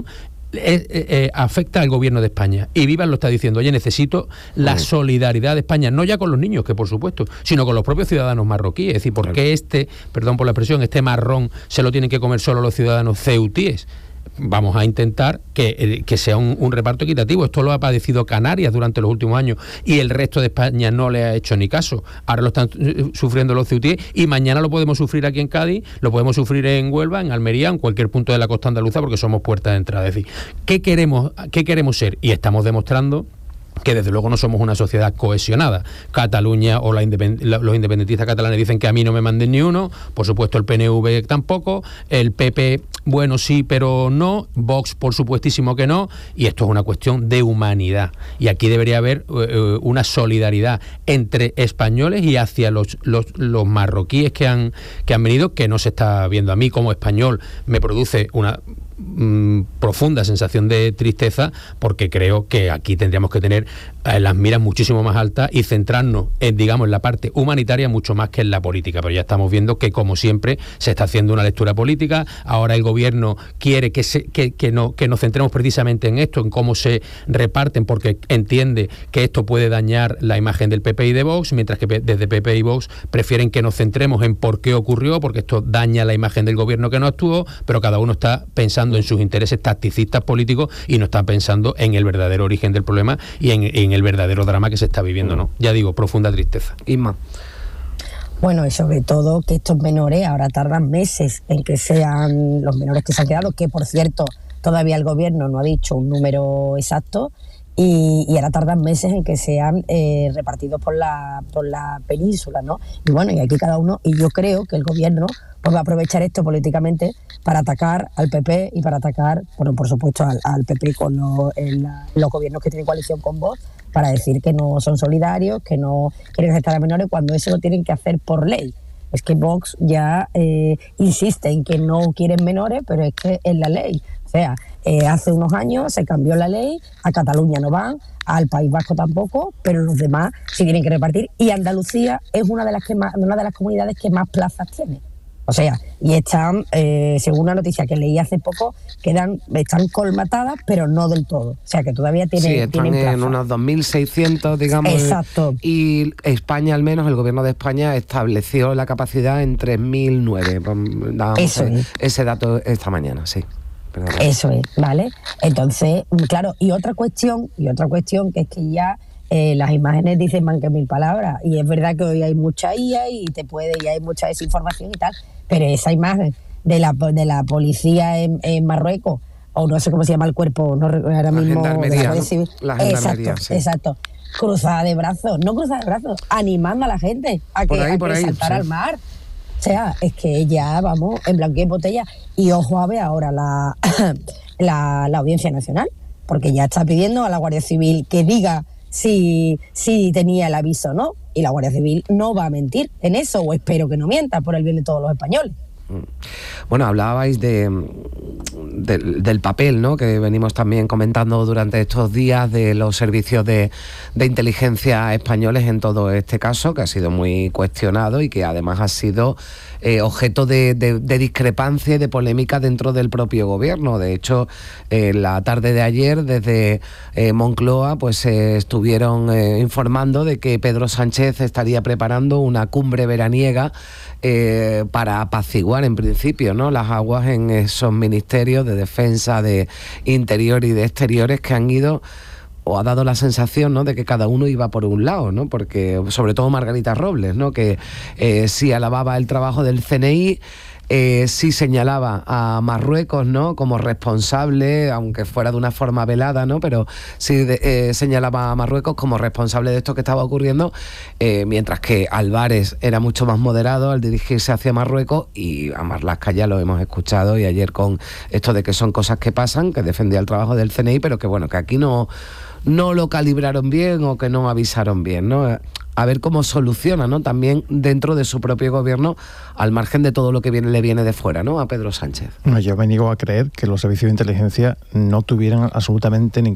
afecta al gobierno de España, y Vivas lo está diciendo: oye, necesito la solidaridad de España, no ya con los niños, que por supuesto, sino con los propios ciudadanos marroquíes. Es decir, ¿por qué perdón por la expresión, este marrón se lo tienen que comer solo los ciudadanos ceutíes? Vamos a intentar que sea un reparto equitativo. Esto lo ha padecido Canarias durante los últimos años y el resto de España no le ha hecho ni caso. Ahora lo están sufriendo los ceutíes y mañana lo podemos sufrir aquí en Cádiz, lo podemos sufrir en Huelva, en Almería, en cualquier punto de la costa andaluza, porque somos puertas de entrada. Es decir, ¿qué queremos ser? Y estamos demostrando que desde luego no somos una sociedad cohesionada. Cataluña o los independentistas catalanes dicen que a mí no me manden ni uno, por supuesto el PNV tampoco, el PP, bueno, sí, pero no, Vox por supuestísimo que no, y esto es una cuestión de humanidad, y aquí debería haber una solidaridad entre españoles y hacia los marroquíes que han venido, que no se está viendo. A mí como español me produce una profunda sensación de tristeza, porque creo que aquí tendríamos que tener las miras muchísimo más altas y centrarnos en la parte humanitaria mucho más que en la política. Pero ya estamos viendo que, como siempre, se está haciendo una lectura política. Ahora el gobierno quiere que nos centremos precisamente en esto, en cómo se reparten, porque entiende que esto puede dañar la imagen del PP y de Vox, mientras que desde PP y Vox prefieren que nos centremos en por qué ocurrió, porque esto daña la imagen del gobierno que no actuó, pero cada uno está pensando en sus intereses tacticistas políticos y no está pensando en el verdadero origen del problema y en el verdadero drama que se está viviendo, ¿no? Ya digo, profunda tristeza. Isma. Bueno, y sobre todo que estos menores ahora tardan meses en que sean los menores que se han quedado, que por cierto todavía el gobierno no ha dicho un número exacto, y ahora tardan meses en que sean repartidos por la península, ¿no? Y bueno, y aquí cada uno, y yo creo que el gobierno pues va a aprovechar esto políticamente para atacar al PP y para atacar, bueno, por supuesto al PP con los gobiernos que tienen coalición con Vox, para decir que no son solidarios, que no quieren aceptar a menores, cuando eso lo tienen que hacer por ley. Es que Vox ya insiste en que no quieren menores, pero es que es la ley. O sea, hace unos años se cambió la ley, a Cataluña no van, al País Vasco tampoco, pero los demás sí tienen que repartir, y Andalucía es una de las comunidades que más plazas tiene. O sea, y están, según una noticia que leí hace poco, están colmatadas, pero no del todo. O sea, que todavía tienen plaza. En unos 2.600, digamos. Exacto. Y España, al menos, el gobierno de España estableció la capacidad en 3.009. Dábamos ese dato esta mañana, sí. Perdón. Eso es, ¿vale? Entonces, claro, y otra cuestión que es que ya las imágenes dicen más que 1000 palabras, y es verdad que hoy hay mucha IA y hay mucha desinformación y tal, pero esa imagen de la policía en Marruecos, o no sé cómo se llama el cuerpo, no recuerdo ahora mismo. La gendarmería, exacto. Cruzada de brazos, animando a la gente a que saltar al mar. O sea, es que ya vamos en blanco y en botella. Y ojo a ver ahora la Audiencia Nacional, porque ya está pidiendo a la Guardia Civil que diga si tenía el aviso o no, y la Guardia Civil no va a mentir en eso, o espero que no mienta, por el bien de todos los españoles. Bueno, hablabais del papel, ¿no?, que venimos también comentando durante estos días, de los servicios de inteligencia españoles en todo este caso, que ha sido muy cuestionado y que además ha sido objeto de discrepancia y de polémica dentro del propio gobierno. De hecho, la tarde de ayer, desde Moncloa, pues estuvieron informando de que Pedro Sánchez estaría preparando una cumbre veraniega para apaciguar en principio, ¿no?, las aguas en esos ministerios de defensa, de interior y de exteriores que han ido, o ha dado la sensación, ¿no?, de que cada uno iba por un lado, ¿no?, porque sobre todo Margarita Robles, ¿no?, que sí alababa el trabajo del CNI, sí señalaba a Marruecos, ¿no?, como responsable, aunque fuera de una forma velada, ¿no?, pero sí señalaba a Marruecos como responsable de esto que estaba ocurriendo, mientras que Álvarez era mucho más moderado al dirigirse hacia Marruecos, y a Marlaska ya lo hemos escuchado, y ayer con esto de que son cosas que pasan, que defendía el trabajo del CNI, pero que bueno, que aquí no lo calibraron bien o que no avisaron bien, ¿no? A ver cómo soluciona, ¿no?, también dentro de su propio gobierno, al margen de todo lo que le viene de fuera, ¿no?, a Pedro Sánchez. No, yo me niego a creer que los servicios de inteligencia no tuvieran absolutamente ningún